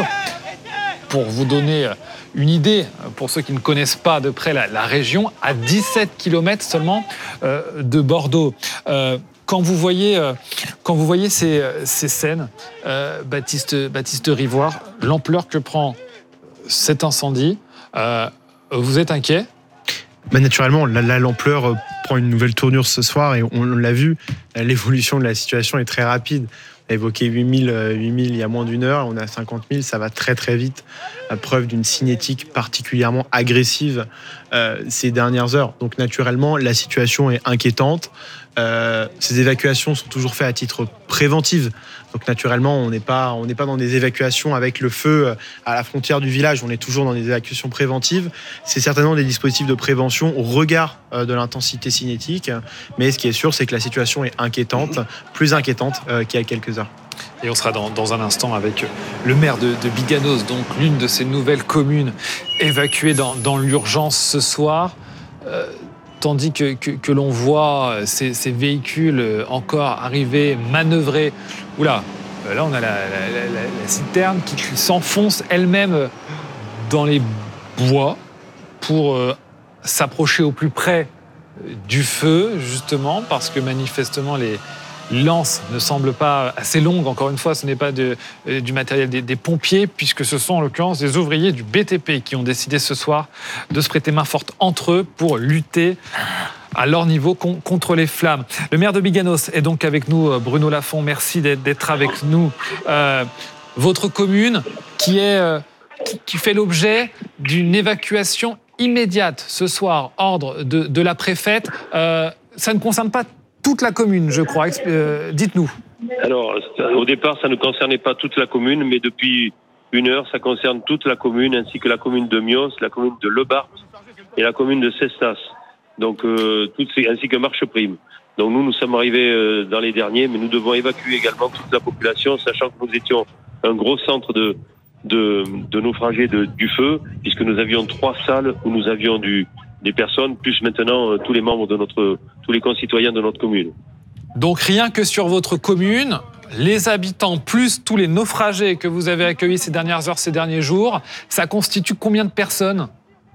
pour vous donner une idée, pour ceux qui ne connaissent pas de près la, la région, à dix-sept kilomètres seulement euh, de Bordeaux. Euh, quand vous voyez, euh, quand vous voyez ces, ces scènes, euh, Baptiste, Baptiste Rivoire, l'ampleur que prend cet incendie, euh, vous êtes inquiet ? Bah naturellement, là, là, l'ampleur prend une nouvelle tournure ce soir et on l'a vu, l'évolution de la situation est très rapide. On a évoqué huit mille, huit mille il y a moins d'une heure, on a cinquante mille, ça va très très vite, à preuve d'une cinétique particulièrement agressive euh, ces dernières heures. Donc naturellement, la situation est inquiétante. Euh, ces évacuations sont toujours faites à titre préventif. Donc naturellement, on n'est pas, on n'est pas dans des évacuations avec le feu à la frontière du village, on est toujours dans des évacuations préventives. C'est certainement des dispositifs de prévention au regard de l'intensité cinétique. Mais ce qui est sûr, c'est que la situation est inquiétante, plus inquiétante qu'il y a quelques heures. Et on sera dans, dans un instant avec le maire de, de Biganos, donc l'une de ces nouvelles communes évacuées dans, dans l'urgence ce soir. Euh, tandis que, que, que l'on voit ces, ces véhicules encore arriver, manœuvrer. Oula, là on a la, la, la, la citerne qui, qui s'enfonce elle-même dans les bois pour euh, s'approcher au plus près du feu, justement, parce que manifestement les lances ne semblent pas assez longues. Encore une fois, ce n'est pas de, euh, du matériel des, des pompiers, puisque ce sont en l'occurrence des ouvriers du B T P qui ont décidé ce soir de se prêter main forte entre eux pour lutter à leur niveau con, contre les flammes. Le maire de Biganos est donc avec nous, Bruno Lafont. Merci d'être, d'être avec nous. Euh, votre commune qui, est, euh, qui, qui fait l'objet d'une évacuation immédiate ce soir, ordre de, de la préfète. Euh, ça ne concerne pas toute la commune, je crois. Euh, dites-nous. Alors, au départ, ça ne concernait pas toute la commune, mais depuis une heure, ça concerne toute la commune, ainsi que la commune de Mios, la commune de Lebart et la commune de Cestas. Donc, euh, toutes ces, ainsi que Marcheprime. Donc, nous, nous sommes arrivés euh, dans les derniers, mais nous devons évacuer également toute la population, sachant que nous étions un gros centre de, de, de naufragés de, du feu, puisque nous avions trois salles où nous avions du des personnes, plus maintenant euh, tous les membres de notre, tous les concitoyens de notre commune. Donc rien que sur votre commune, les habitants plus tous les naufragés que vous avez accueillis ces dernières heures, ces derniers jours, ça constitue combien de personnes ?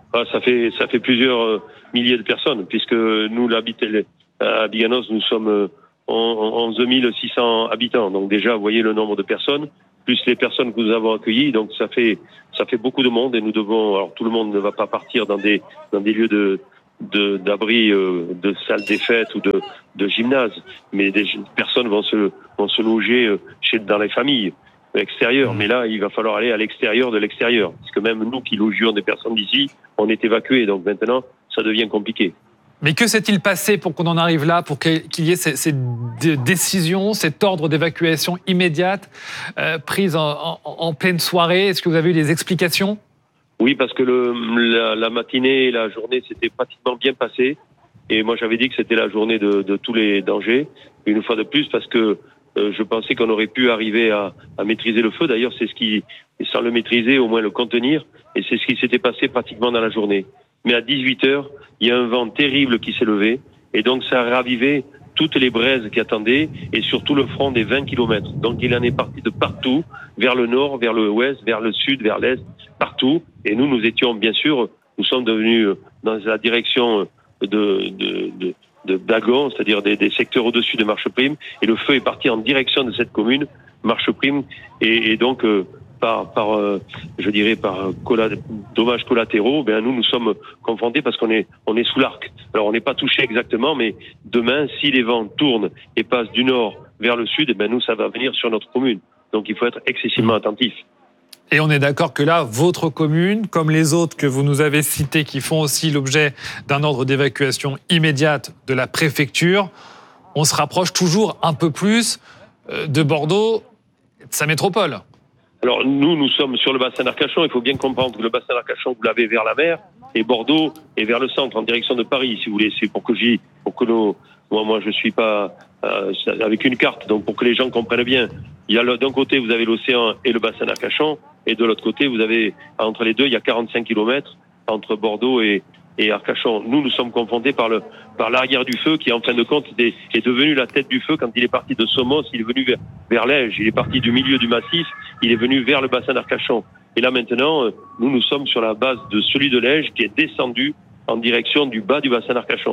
Ah, ça fait ça fait plusieurs euh, milliers de personnes, puisque nous, l'habité, à Biganos, nous sommes euh, onze mille six cents habitants. Donc déjà, vous voyez le nombre de personnes, plus les personnes que nous avons accueillies. Donc ça fait ça fait beaucoup de monde et nous devons. Alors tout le monde ne va pas partir dans des dans des lieux de de d'abri, euh, de salles des fêtes ou de de gymnase, mais des personnes vont se vont se loger euh, chez dans les familles extérieures. Mais là, il va falloir aller à l'extérieur de l'extérieur, parce que même nous qui logions des personnes d'ici, on est évacués. Donc maintenant, ça devient compliqué. Mais que s'est-il passé pour qu'on en arrive là, pour qu'il y ait ces, ces décisions, cet ordre d'évacuation immédiate euh, prise en, en, en pleine soirée? Est-ce que vous avez eu des explications? Oui, parce que le, la, la matinée et la journée s'étaient pratiquement bien passées. Et moi, j'avais dit que c'était la journée de, de tous les dangers, une fois de plus, parce que euh, je pensais qu'on aurait pu arriver à, à maîtriser le feu. D'ailleurs, c'est ce qui, sans le maîtriser, au moins le contenir. Et c'est ce qui s'était passé pratiquement dans la journée. Mais à dix-huit heures, il y a un vent terrible qui s'est levé. Et donc, ça a ravivé toutes les braises qui attendaient et surtout le front des vingt kilomètres. Donc, il en est parti de partout, vers le nord, vers le ouest, vers le sud, vers l'est, partout. Et nous, nous étions, bien sûr, nous sommes devenus dans la direction de, de, de, de Dagon, c'est-à-dire des, des secteurs au-dessus de Marcheprime. Et le feu est parti en direction de cette commune, Marcheprime. Et, et donc, euh, par, par euh, je dirais, par colla- dommages collatéraux, ben nous, nous sommes confrontés parce qu'on est, on est sous l'arc. Alors, on n'est pas touché exactement, mais demain, si les vents tournent et passent du nord vers le sud, ben nous, ça va venir sur notre commune. Donc, il faut être excessivement attentif. Et on est d'accord que là, votre commune, comme les autres que vous nous avez citées, qui font aussi l'objet d'un ordre d'évacuation immédiate de la préfecture, on se rapproche toujours un peu plus de Bordeaux, de sa métropole. Alors nous, nous sommes sur le bassin d'Arcachon. Il faut bien comprendre que le bassin d'Arcachon, vous l'avez vers la mer, et Bordeaux est vers le centre, en direction de Paris, si vous voulez. C'est pour que j'y, pour que nos, moi, moi, je suis pas euh, avec une carte, donc pour que les gens comprennent bien. Il y a le, d'un côté, vous avez l'océan et le bassin d'Arcachon, et de l'autre côté, vous avez entre les deux, il y a quarante-cinq kilomètres entre Bordeaux et, et Arcachon. Nous, nous sommes confrontés par le par l'arrière du feu, qui en fin de compte est, est devenu la tête du feu. Quand il est parti de Somos, il est venu vers, vers l'Ège, il est parti du milieu du massif, il est venu vers le bassin d'Arcachon. Et là maintenant, nous, nous sommes sur la base de celui de l'Ège qui est descendu en direction du bas du bassin d'Arcachon.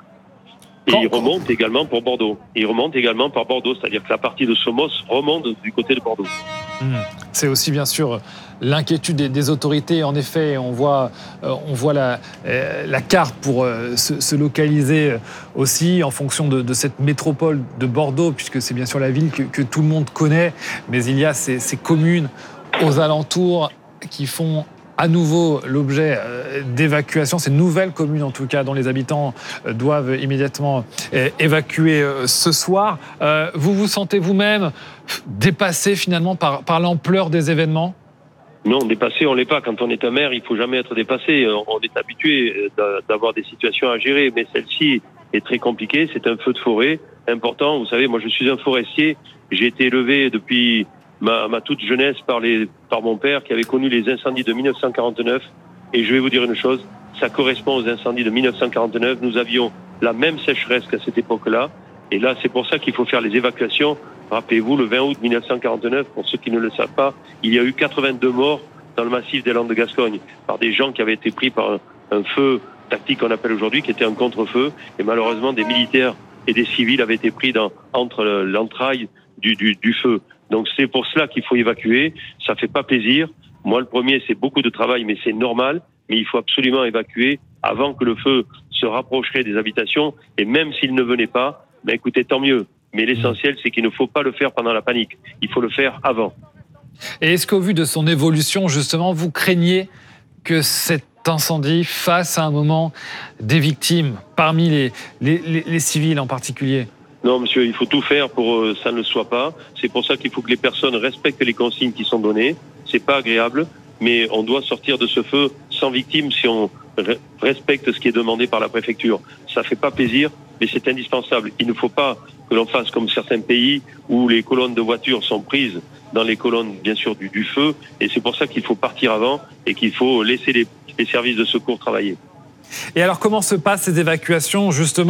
Et il remonte également pour Bordeaux. Il remonte également par Bordeaux, c'est-à-dire que la partie de Somos remonte du côté de Bordeaux. Mmh. C'est aussi bien sûr l'inquiétude des, des autorités. En effet, on voit, euh, on voit la, euh, la carte pour euh, se, se localiser aussi en fonction de, de cette métropole de Bordeaux, puisque c'est bien sûr la ville que, que tout le monde connaît. Mais il y a ces, ces communes aux alentours qui font à nouveau l'objet d'évacuation, ces nouvelles communes en tout cas, dont les habitants doivent immédiatement évacuer ce soir. Vous vous sentez vous-même dépassé finalement par, par l'ampleur des événements ? Non, dépassé, on ne l'est pas. Quand on est un maire, il ne faut jamais être dépassé. On est habitué d'avoir des situations à gérer, mais celle-ci est très compliquée. C'est un feu de forêt important. Vous savez, moi je suis un forestier. J'ai été élevé depuis Ma, ma toute jeunesse par, les, par mon père qui avait connu les incendies de mille neuf cent quarante-neuf. Et je vais vous dire une chose, ça correspond aux incendies de mille neuf cent quarante-neuf. Nous avions la même sécheresse qu'à cette époque-là. Et là, c'est pour ça qu'il faut faire les évacuations. Rappelez-vous, le vingt août mille neuf cent quarante-neuf, pour ceux qui ne le savent pas, il y a eu quatre-vingt-deux morts dans le massif des Landes de Gascogne par des gens qui avaient été pris par un, un feu tactique qu'on appelle aujourd'hui, qui était un contre-feu. Et malheureusement, des militaires et des civils avaient été pris dans, entre l'entraille du, du, du feu. Donc c'est pour cela qu'il faut évacuer. Ça fait pas plaisir. Moi, le premier, c'est beaucoup de travail, mais c'est normal. Mais il faut absolument évacuer avant que le feu se rapprocherait des habitations. Et même s'il ne venait pas, ben écoutez, tant mieux. Mais l'essentiel, c'est qu'il ne faut pas le faire pendant la panique. Il faut le faire avant. Et est-ce qu'au vu de son évolution, justement, vous craignez que cet incendie fasse à un moment des victimes, parmi les, les, les, les civils en particulier ? Non, monsieur, il faut tout faire pour que ça ne le soit pas. C'est pour ça qu'il faut que les personnes respectent les consignes qui sont données. C'est pas agréable, mais on doit sortir de ce feu sans victime si on respecte ce qui est demandé par la préfecture. Ça fait pas plaisir, mais c'est indispensable. Il ne faut pas que l'on fasse comme certains pays où les colonnes de voitures sont prises dans les colonnes, bien sûr, du, du feu. Et c'est pour ça qu'il faut partir avant et qu'il faut laisser les, les services de secours travailler. Et alors, comment se passent ces évacuations, justement,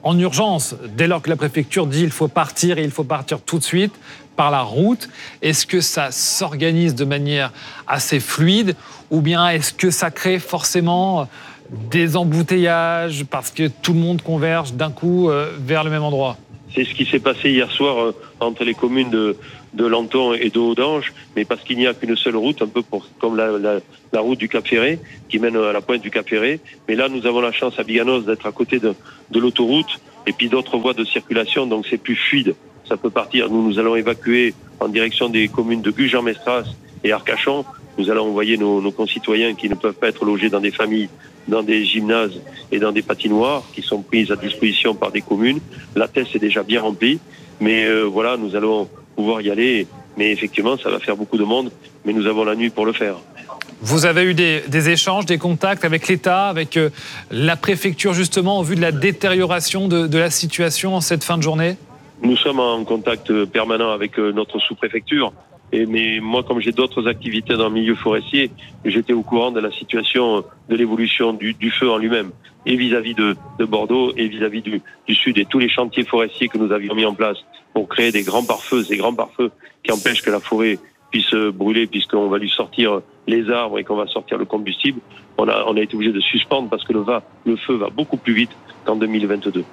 en urgence, dès lors que la préfecture dit il faut partir et il faut partir tout de suite par la route. Est-ce que ça s'organise de manière assez fluide ou bien est-ce que ça crée forcément des embouteillages parce que tout le monde converge d'un coup vers le même endroit ? C'est ce qui s'est passé hier soir euh, entre les communes de, de Lanton et de Haudange, mais parce qu'il n'y a qu'une seule route, un peu pour, comme la, la, la route du Cap Ferré, qui mène à la pointe du Cap Ferré. Mais là, nous avons la chance à Biganos d'être à côté de, de l'autoroute et puis d'autres voies de circulation, donc c'est plus fluide. Ça peut partir. Nous, nous allons évacuer en direction des communes de Gujan-Mestras et Arcachon. Nous allons envoyer nos, nos concitoyens qui ne peuvent pas être logés dans des familles, dans des gymnases et dans des patinoires qui sont prises à disposition par des communes. La test est déjà bien remplie, mais euh, voilà, nous allons pouvoir y aller. Mais effectivement, ça va faire beaucoup de monde, mais nous avons la nuit pour le faire. Vous avez eu des, des échanges, des contacts avec l'État, avec euh, la préfecture justement, au vu de la détérioration de, de la situation en cette fin de journée ? Nous sommes en contact permanent avec euh, notre sous-préfecture. Et mais moi, comme j'ai d'autres activités dans le milieu forestier, j'étais au courant de la situation, de l'évolution du, du feu en lui-même, et vis-à-vis de, de Bordeaux, et vis-à-vis du, du sud, et tous les chantiers forestiers que nous avions mis en place pour créer des grands pare-feux, ces grands pare-feux qui empêchent que la forêt puisse brûler, puisqu'on va lui sortir les arbres et qu'on va sortir le combustible. On a, on a été obligé de suspendre parce que le, va, le feu va beaucoup plus vite qu'en deux mille vingt-deux.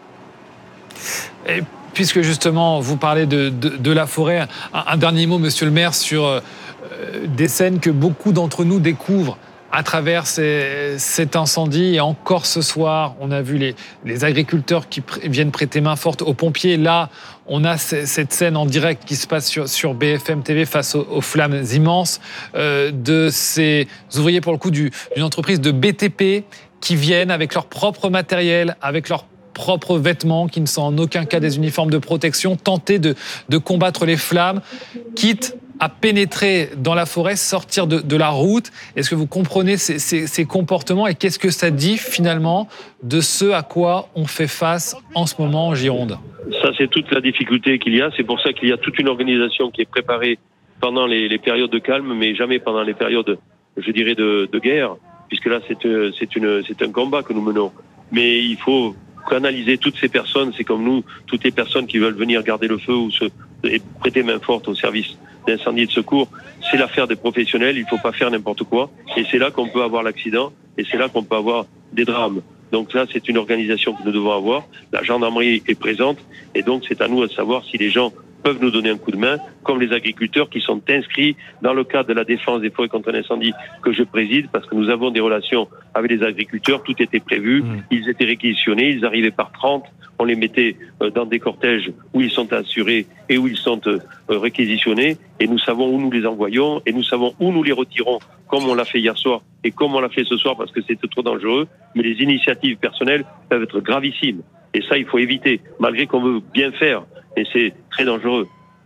Et puisque justement vous parlez de, de, de la forêt, un, un dernier mot, monsieur le maire, sur euh, des scènes que beaucoup d'entre nous découvrent à travers ces, cet incendie. Et encore ce soir, on a vu les, les agriculteurs qui pr- viennent prêter main forte aux pompiers. Là, on a c- cette scène en direct qui se passe sur, sur B F M T V face aux, aux flammes immenses euh, de ces ouvriers, pour le coup, du, d'une entreprise de B T P qui viennent avec leur propre matériel, avec leur propres vêtements, qui ne sont en aucun cas des uniformes de protection, tenter de, de combattre les flammes, quitte à pénétrer dans la forêt, sortir de, de la route. Est-ce que vous comprenez ces, ces, ces comportements et qu'est-ce que ça dit finalement de ce à quoi on fait face en ce moment en Gironde ? Ça, c'est toute la difficulté qu'il y a. C'est pour ça qu'il y a toute une organisation qui est préparée pendant les, les périodes de calme, mais jamais pendant les périodes, je dirais, de, de guerre, puisque là, c'est, c'est, une, c'est un combat que nous menons. Mais il faut canaliser toutes ces personnes, c'est comme nous, toutes les personnes qui veulent venir garder le feu ou se, et prêter main forte au service d'incendie et de secours, c'est l'affaire des professionnels, il ne faut pas faire n'importe quoi, et c'est là qu'on peut avoir l'accident, et c'est là qu'on peut avoir des drames. Donc là, c'est une organisation que nous devons avoir, la gendarmerie est présente, et donc c'est à nous de savoir si les gens peuvent nous donner un coup de main, comme les agriculteurs qui sont inscrits dans le cadre de la défense des forêts contre l'incendie que je préside, parce que nous avons des relations avec les agriculteurs, tout était prévu, mmh. Ils étaient réquisitionnés, ils arrivaient par trente, on les mettait dans des cortèges où ils sont assurés et où ils sont réquisitionnés, et nous savons où nous les envoyons, et nous savons où nous les retirons, comme on l'a fait hier soir, et comme on l'a fait ce soir, parce que c'était trop dangereux, mais les initiatives personnelles peuvent être gravissimes, et ça il faut éviter, malgré qu'on veut bien faire, et c'est très dangereux.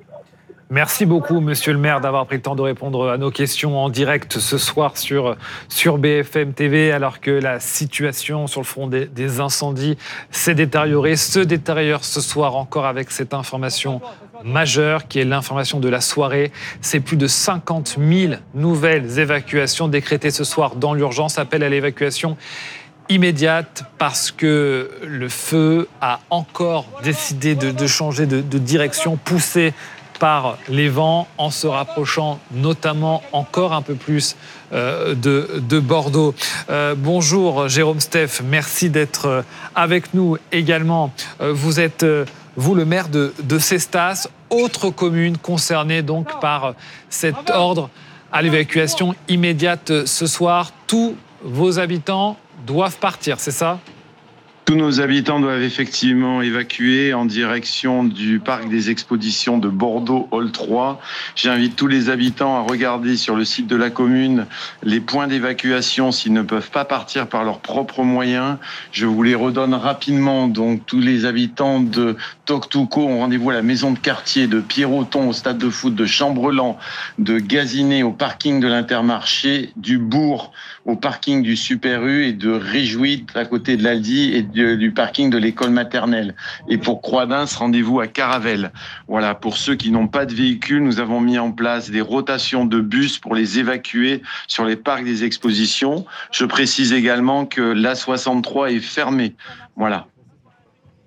Merci beaucoup, monsieur le maire, d'avoir pris le temps de répondre à nos questions en direct ce soir sur, sur B F M T V, alors que la situation sur le front des, des incendies s'est détériorée, se détériore ce soir encore avec cette information majeure qui est l'information de la soirée. C'est plus de cinquante mille nouvelles évacuations décrétées ce soir dans l'urgence. Appel à l'évacuation immédiate parce que le feu a encore décidé de, de changer de, de direction, poussé par les vents, en se rapprochant notamment encore un peu plus euh, de, de Bordeaux. Euh, bonjour Jérôme Steff, merci d'être avec nous également. Euh, vous êtes, euh, vous, le maire de, de Cestas, autre commune concernée donc par cet ordre à l'évacuation immédiate ce soir. Tous vos habitants doivent partir, c'est ça ? Tous nos habitants doivent effectivement évacuer en direction du parc des expositions de Bordeaux Hall trois. J'invite tous les habitants à regarder sur le site de la commune les points d'évacuation s'ils ne peuvent pas partir par leurs propres moyens. Je vous les redonne rapidement. Donc tous les habitants de Toctouco ont rendez-vous à la maison de quartier, de Pierroton au stade de foot, de Chambrelan, de Gazinet au parking de l'Intermarché, du Bourg au parking du Super U et de Réjouit à côté de l'Aldi et de, du parking de l'école maternelle. Et pour Croix-d'Ins, rendez-vous à Caravelle. Voilà, pour ceux qui n'ont pas de véhicule, nous avons mis en place des rotations de bus pour les évacuer sur les parcs des expositions. Je précise également que l'A soixante-trois est fermée. Voilà.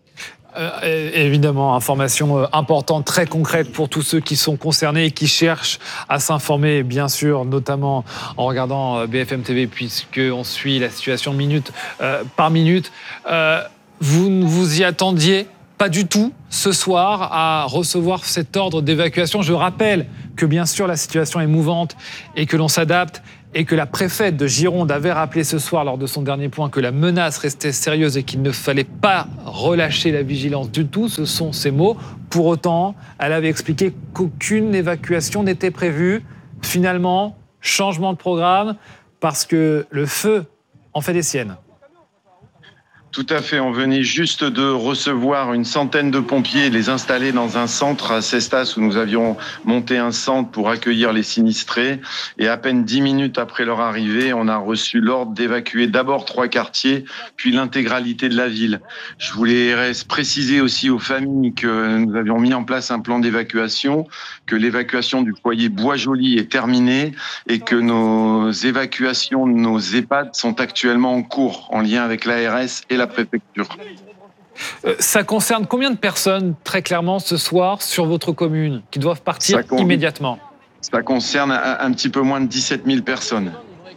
Euh, évidemment, information euh, importante, très concrète pour tous ceux qui sont concernés et qui cherchent à s'informer, bien sûr, notamment en regardant euh, B F M T V, puisqu'on suit la situation minute euh, par minute. Euh, vous ne vous y attendiez pas du tout ce soir à recevoir cet ordre d'évacuation. Je rappelle que, bien sûr, la situation est mouvante et que l'on s'adapte, et que la préfète de Gironde avait rappelé ce soir lors de son dernier point que la menace restait sérieuse et qu'il ne fallait pas relâcher la vigilance du tout. Ce sont ses mots. Pour autant, elle avait expliqué qu'aucune évacuation n'était prévue. Finalement, changement de programme parce que le feu en fait des siennes. Tout à fait, on venait juste de recevoir une centaine de pompiers et les installer dans un centre à Cestas où nous avions monté un centre pour accueillir les sinistrés. Et à peine dix minutes après leur arrivée, on a reçu l'ordre d'évacuer d'abord trois quartiers, puis l'intégralité de la ville. Je voulais préciser aussi aux familles que nous avions mis en place un plan d'évacuation, que l'évacuation du foyer Bois-Joli est terminée et que nos évacuations de nos EHPAD sont actuellement en cours en lien avec l'A R S et la préfecture. Euh, ça concerne combien de personnes, très clairement, ce soir, sur votre commune, qui doivent partir ça con... immédiatement? Ça concerne un, un petit peu moins de dix-sept mille personnes.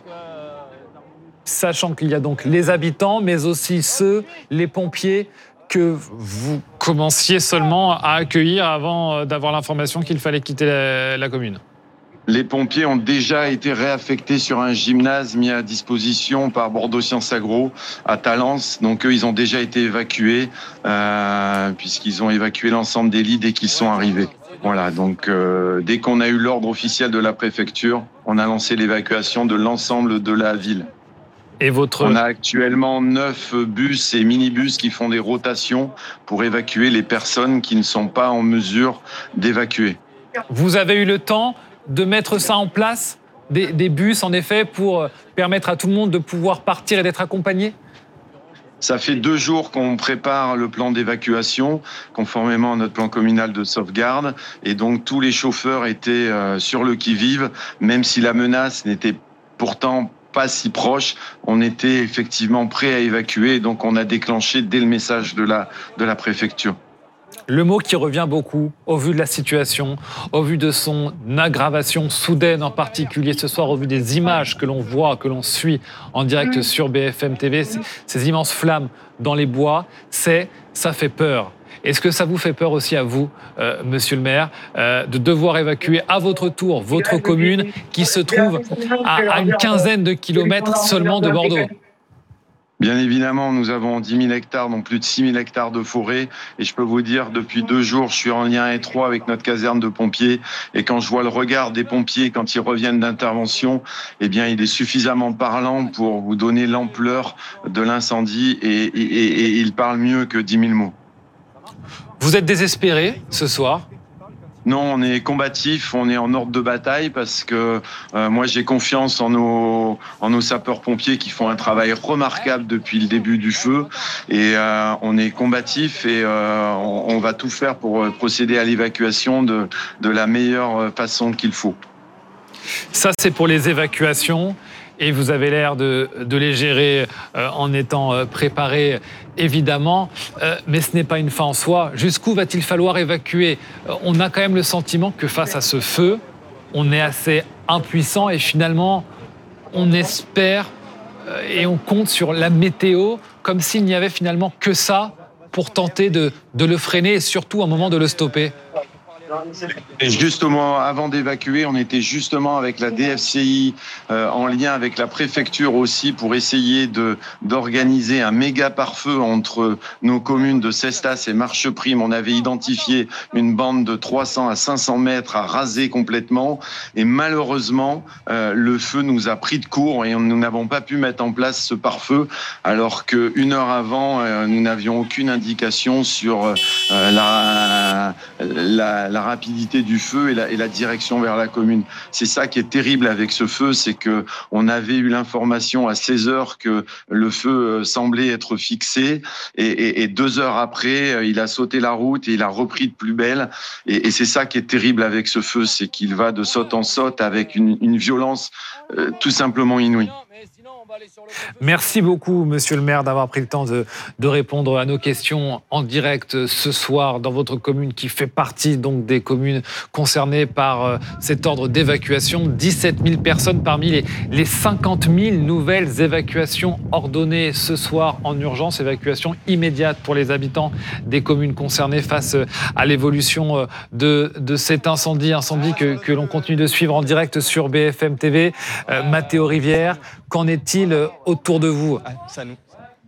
Sachant qu'il y a donc les habitants, mais aussi ceux, les pompiers, que vous commenciez seulement à accueillir avant d'avoir l'information qu'il fallait quitter la, la commune. Les pompiers ont déjà été réaffectés sur un gymnase mis à disposition par Bordeaux Sciences Agro à Talence. Donc eux, ils ont déjà été évacués euh, puisqu'ils ont évacué l'ensemble des lits dès qu'ils sont arrivés. Voilà, donc euh, dès qu'on a eu l'ordre officiel de la préfecture, on a lancé l'évacuation de l'ensemble de la ville. Et votre... On a actuellement neuf bus et minibus qui font des rotations pour évacuer les personnes qui ne sont pas en mesure d'évacuer. Vous avez eu le temps de mettre ça en place, des, des bus en effet, pour permettre à tout le monde de pouvoir partir et d'être accompagné? Ça fait deux jours qu'on prépare le plan d'évacuation, conformément à notre plan communal de sauvegarde. Et donc tous les chauffeurs étaient euh, sur le qui-vive, même si la menace n'était pourtant pas si proche, on était effectivement prêt à évacuer. Et donc on a déclenché dès le message de la, de la préfecture. Le mot qui revient beaucoup, au vu de la situation, au vu de son aggravation soudaine en particulier ce soir, au vu des images que l'on voit, que l'on suit en direct sur B F M T V, ces immenses flammes dans les bois, c'est « ça fait peur ». Est-ce que ça vous fait peur aussi à vous, euh, monsieur le maire, euh, de devoir évacuer à votre tour votre commune qui se trouve à, à une quinzaine de kilomètres seulement de Bordeaux ? Bien évidemment, nous avons dix mille hectares, donc plus de six mille hectares de forêt. Et je peux vous dire, depuis deux jours, je suis en lien étroit avec notre caserne de pompiers. Et quand je vois le regard des pompiers, quand ils reviennent d'intervention, eh bien, il est suffisamment parlant pour vous donner l'ampleur de l'incendie. Et, et, et, et il parle mieux que dix mille mots. Vous êtes désespéré ce soir ? Non, on est combatif, on est en ordre de bataille parce que euh, moi j'ai confiance en nos, en nos sapeurs-pompiers qui font un travail remarquable depuis le début du feu et euh, on est combatif et euh, on, on va tout faire pour procéder à l'évacuation de, de la meilleure façon qu'il faut. Ça c'est pour les évacuations. Et vous avez l'air de, de les gérer euh, en étant euh, préparé, évidemment. Euh, mais ce n'est pas une fin en soi. Jusqu'où va-t-il falloir évacuer ? euh, On a quand même le sentiment que face à ce feu, on est assez impuissant et finalement, on espère euh, et on compte sur la météo comme s'il n'y avait finalement que ça pour tenter de, de le freiner et surtout un moment de le stopper. Et justement, avant d'évacuer, on était justement avec la D F C I euh, en lien avec la préfecture aussi pour essayer de d'organiser un méga pare-feu entre nos communes de Cestas et Marcheprime. On avait identifié une bande de trois cents à cinq cents mètres à raser complètement et malheureusement, euh, le feu nous a pris de court et nous n'avons pas pu mettre en place ce pare-feu alors qu'une heure avant, euh, nous n'avions aucune indication sur euh, la, la, la rapidité du feu et la, et la direction vers la commune. C'est ça qui est terrible avec ce feu, c'est que on avait eu l'information à seize heures que le feu semblait être fixé et, et, et deux heures après, il a sauté la route et il a repris de plus belle. Et, et c'est ça qui est terrible avec ce feu, c'est qu'il va de saute en saute avec une, une violence euh, tout simplement inouïe. Merci beaucoup, monsieur le maire, d'avoir pris le temps de, de répondre à nos questions en direct ce soir dans votre commune qui fait partie donc des communes concernées par euh, cet ordre d'évacuation. dix-sept mille personnes parmi les, les cinquante mille nouvelles évacuations ordonnées ce soir en urgence. Évacuation immédiate pour les habitants des communes concernées face à l'évolution de, de cet incendie. Incendie que, que l'on continue de suivre en direct sur B F M T V. Euh, Mathéo Rivière, qu'en est-il autour de vous ? Ça nous.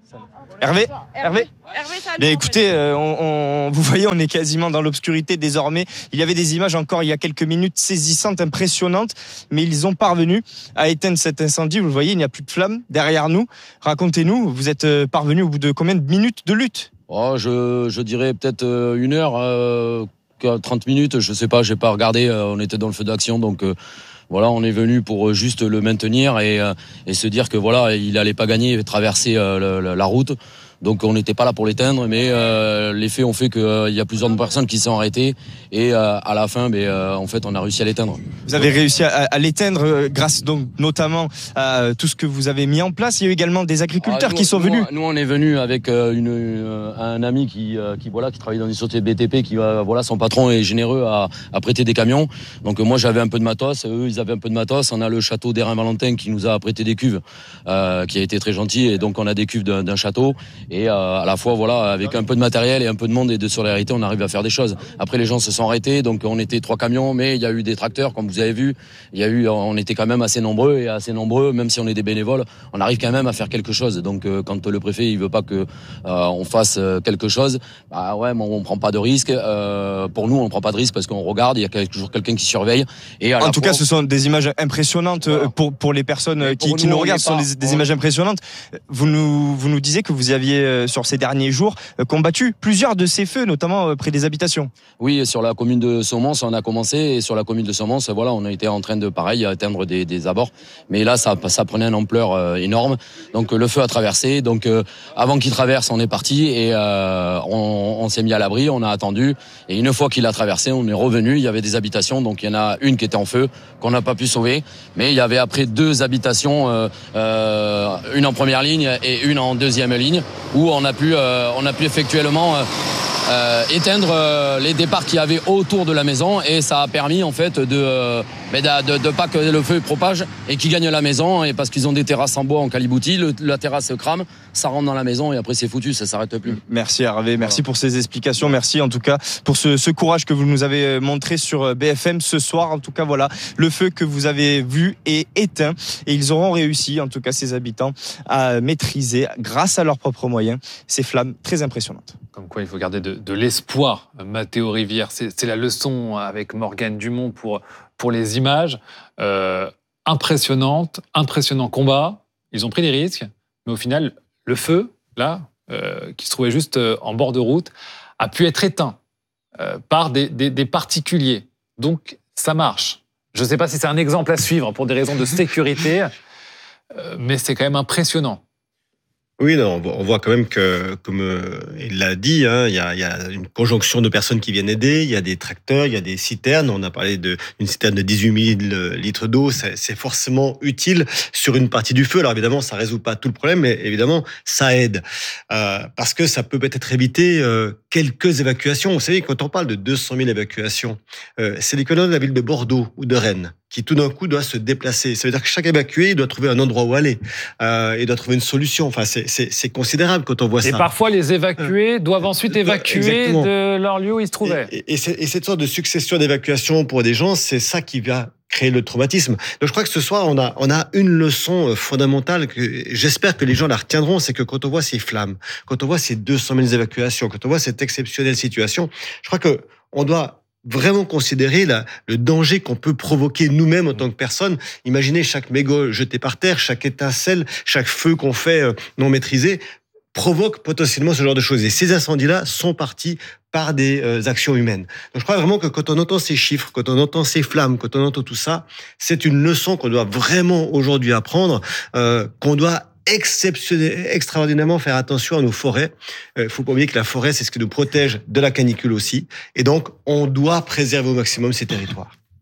Hervé, Hervé, Hervé, salut. Bien, écoutez, euh, on, on, vous voyez, on est quasiment dans l'obscurité désormais. Il y avait des images encore il y a quelques minutes saisissantes, impressionnantes, mais ils ont parvenu à éteindre cet incendie. Vous le voyez, il n'y a plus de flammes derrière nous. Racontez-nous, vous êtes parvenu au bout de combien de minutes de lutte ? Oh, je, je dirais peut-être une heure, euh, trente minutes, je sais pas, j'ai pas regardé. Euh, on était dans le feu d'action, donc. Euh, Voilà, on est venu pour juste le maintenir et, et se dire que voilà, il allait pas gagner et traverser euh, la route. Donc on n'était pas là pour l'éteindre, mais euh, les faits ont fait qu'il euh, y a plusieurs personnes qui se sont arrêtées et euh, à la fin, mais, euh, en fait, on a réussi à l'éteindre. Vous avez réussi à, à l'éteindre euh, grâce donc notamment à tout ce que vous avez mis en place. Il y a eu également des agriculteurs ah, nous, qui sont nous, venus. Nous, on est venus avec euh, une, euh, un ami qui, euh, qui voilà, qui travaille dans une société B T P, qui euh, voilà, son patron est généreux à, à prêter des camions. Donc euh, moi, j'avais un peu de matos, eux, ils avaient un peu de matos. On a le château d'Hérin-Valentin qui nous a prêté des cuves, euh, qui a été très gentil, et donc on a des cuves d'un, d'un château et euh, à la fois voilà, avec un peu de matériel et un peu de monde et de solidarité, on arrive à faire des choses. Après, les gens se sont arrêtés, donc on était trois camions, mais il y a eu des tracteurs, comme vous avez vu. Il y a eu, on était quand même assez nombreux et assez nombreux, même si on est des bénévoles, on arrive quand même à faire quelque chose. Donc, euh, quand le préfet il veut pas que euh, on fasse quelque chose, bah ouais, on, on prend pas de risque. Euh, pour nous, on prend pas de risque parce qu'on regarde, il y a toujours quelqu'un qui surveille. Et à en la tout fois, cas, ce sont des images impressionnantes voilà. pour pour les personnes qui, qui nous, nous regardent. Ce sont des, des images impressionnantes. Vous nous vous nous disiez que vous aviez sur ces derniers jours combattu plusieurs de ces feux, notamment près des habitations. Oui, sur la commune de Saumons, on a commencé, et sur la commune de Saumons, voilà, on a été en train de, pareil, atteindre des, des abords. Mais là, ça, ça prenait une ampleur euh, énorme. Donc, le feu a traversé. Donc, euh, avant qu'il traverse, on est parti et euh, on, on s'est mis à l'abri, on a attendu. Et une fois qu'il a traversé, on est revenu. Il y avait des habitations. Donc, il y en a une qui était en feu, qu'on n'a pas pu sauver. Mais il y avait après deux habitations, euh, euh, une en première ligne et une en deuxième ligne, où on a pu, euh, on a pu effectuellement euh, euh, éteindre euh, les départs qu'il y avait autour de la maison, et ça a permis en fait de euh, de, de, de pas que le feu propage et qu'il gagne la maison, et parce qu'ils ont des terrasses en bois en caliboutis, le, la terrasse se crame, ça rentre dans la maison et après c'est foutu, ça s'arrête plus. Merci Hervé, merci voilà. pour ces explications, merci en tout cas pour ce, ce courage que vous nous avez montré sur B F M ce soir. En tout cas voilà, le feu que vous avez vu est éteint et ils auront réussi, en tout cas ces habitants, à maîtriser grâce à leurs propres moyens ces flammes très impressionnantes. Comme quoi il faut garder de, de l'espoir. Mathéo Rivière, c'est, c'est la leçon avec Morgane Dumont pour, pour les images. Euh, impressionnante, impressionnant combat. Ils ont pris des risques, mais au final, le feu, là, euh, qui se trouvait juste en bord de route, a pu être éteint euh, par des, des, des particuliers. Donc, ça marche. Je ne sais pas si c'est un exemple à suivre pour des raisons de sécurité, euh, mais c'est quand même impressionnant. Oui, non, on voit quand même que, comme euh, il l'a dit, hein, il y a, il y a une conjonction de personnes qui viennent aider. Il y a des tracteurs, il y a des citernes. On a parlé de, d'une citerne de dix-huit mille litres d'eau. C'est, c'est forcément utile sur une partie du feu. Alors évidemment, ça résout pas tout le problème, mais évidemment, ça aide. Euh, parce que ça peut peut-être éviter euh, quelques évacuations. Vous savez, quand on parle de deux cent mille évacuations, euh, c'est l'équivalent de la ville de Bordeaux ou de Rennes, qui tout d'un coup doit se déplacer. Ça veut dire que chaque évacué il doit trouver un endroit où aller, euh, il doit trouver une solution. Enfin, c'est, c'est, c'est considérable quand on voit et ça. Et parfois, les évacués euh, doivent ensuite évacuer exactement. de leur lieu où ils se trouvaient. Et, et, et, c'est, et cette sorte de succession d'évacuations pour des gens, c'est ça qui va créer le traumatisme. Donc, je crois que ce soir, on a, on a une leçon fondamentale que j'espère que les gens la retiendront, c'est que quand on voit ces flammes, quand on voit ces deux cent mille évacuations, quand on voit cette exceptionnelle situation, je crois que on doit vraiment considérer la, le danger qu'on peut provoquer nous-mêmes en tant que personne. Imaginez chaque mégot jeté par terre, chaque étincelle, chaque feu qu'on fait euh, non maîtrisé provoque potentiellement ce genre de choses. Et ces incendies-là sont partis par des euh, actions humaines. Donc je crois vraiment que quand on entend ces chiffres, quand on entend ces flammes, quand on entend tout ça, c'est une leçon qu'on doit vraiment aujourd'hui apprendre, euh, qu'on doit extraordinairement faire attention à nos forêts. Il euh, faut pas oublier que la forêt, c'est ce qui nous protège de la canicule aussi. Et donc, on doit préserver au maximum ces territoires.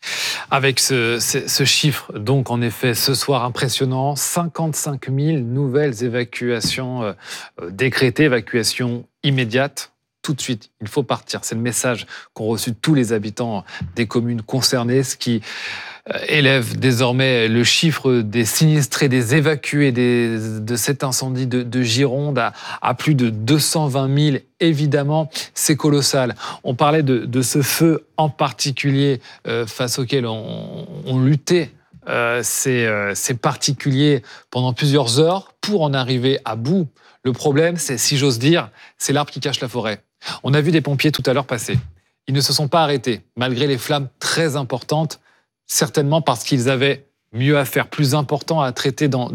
Avec ce, ce, ce chiffre, donc en effet, ce soir impressionnant, cinquante-cinq mille nouvelles évacuations euh, décrétées, évacuations immédiates. Tout de suite, il faut partir. C'est le message qu'ont reçu tous les habitants des communes concernées, ce qui élève désormais le chiffre des sinistrés, des évacués des, de cet incendie de, de Gironde à, à plus de deux cent vingt mille. Évidemment, c'est colossal. On parlait de, de ce feu en particulier euh, face auquel on, on luttait euh, ces, euh, ces particuliers pendant plusieurs heures pour en arriver à bout. Le problème, c'est, si j'ose dire, c'est l'arbre qui cache la forêt. On a vu des pompiers tout à l'heure passer. Ils ne se sont pas arrêtés, malgré les flammes très importantes, certainement parce qu'ils avaient mieux à faire, plus important à traiter dans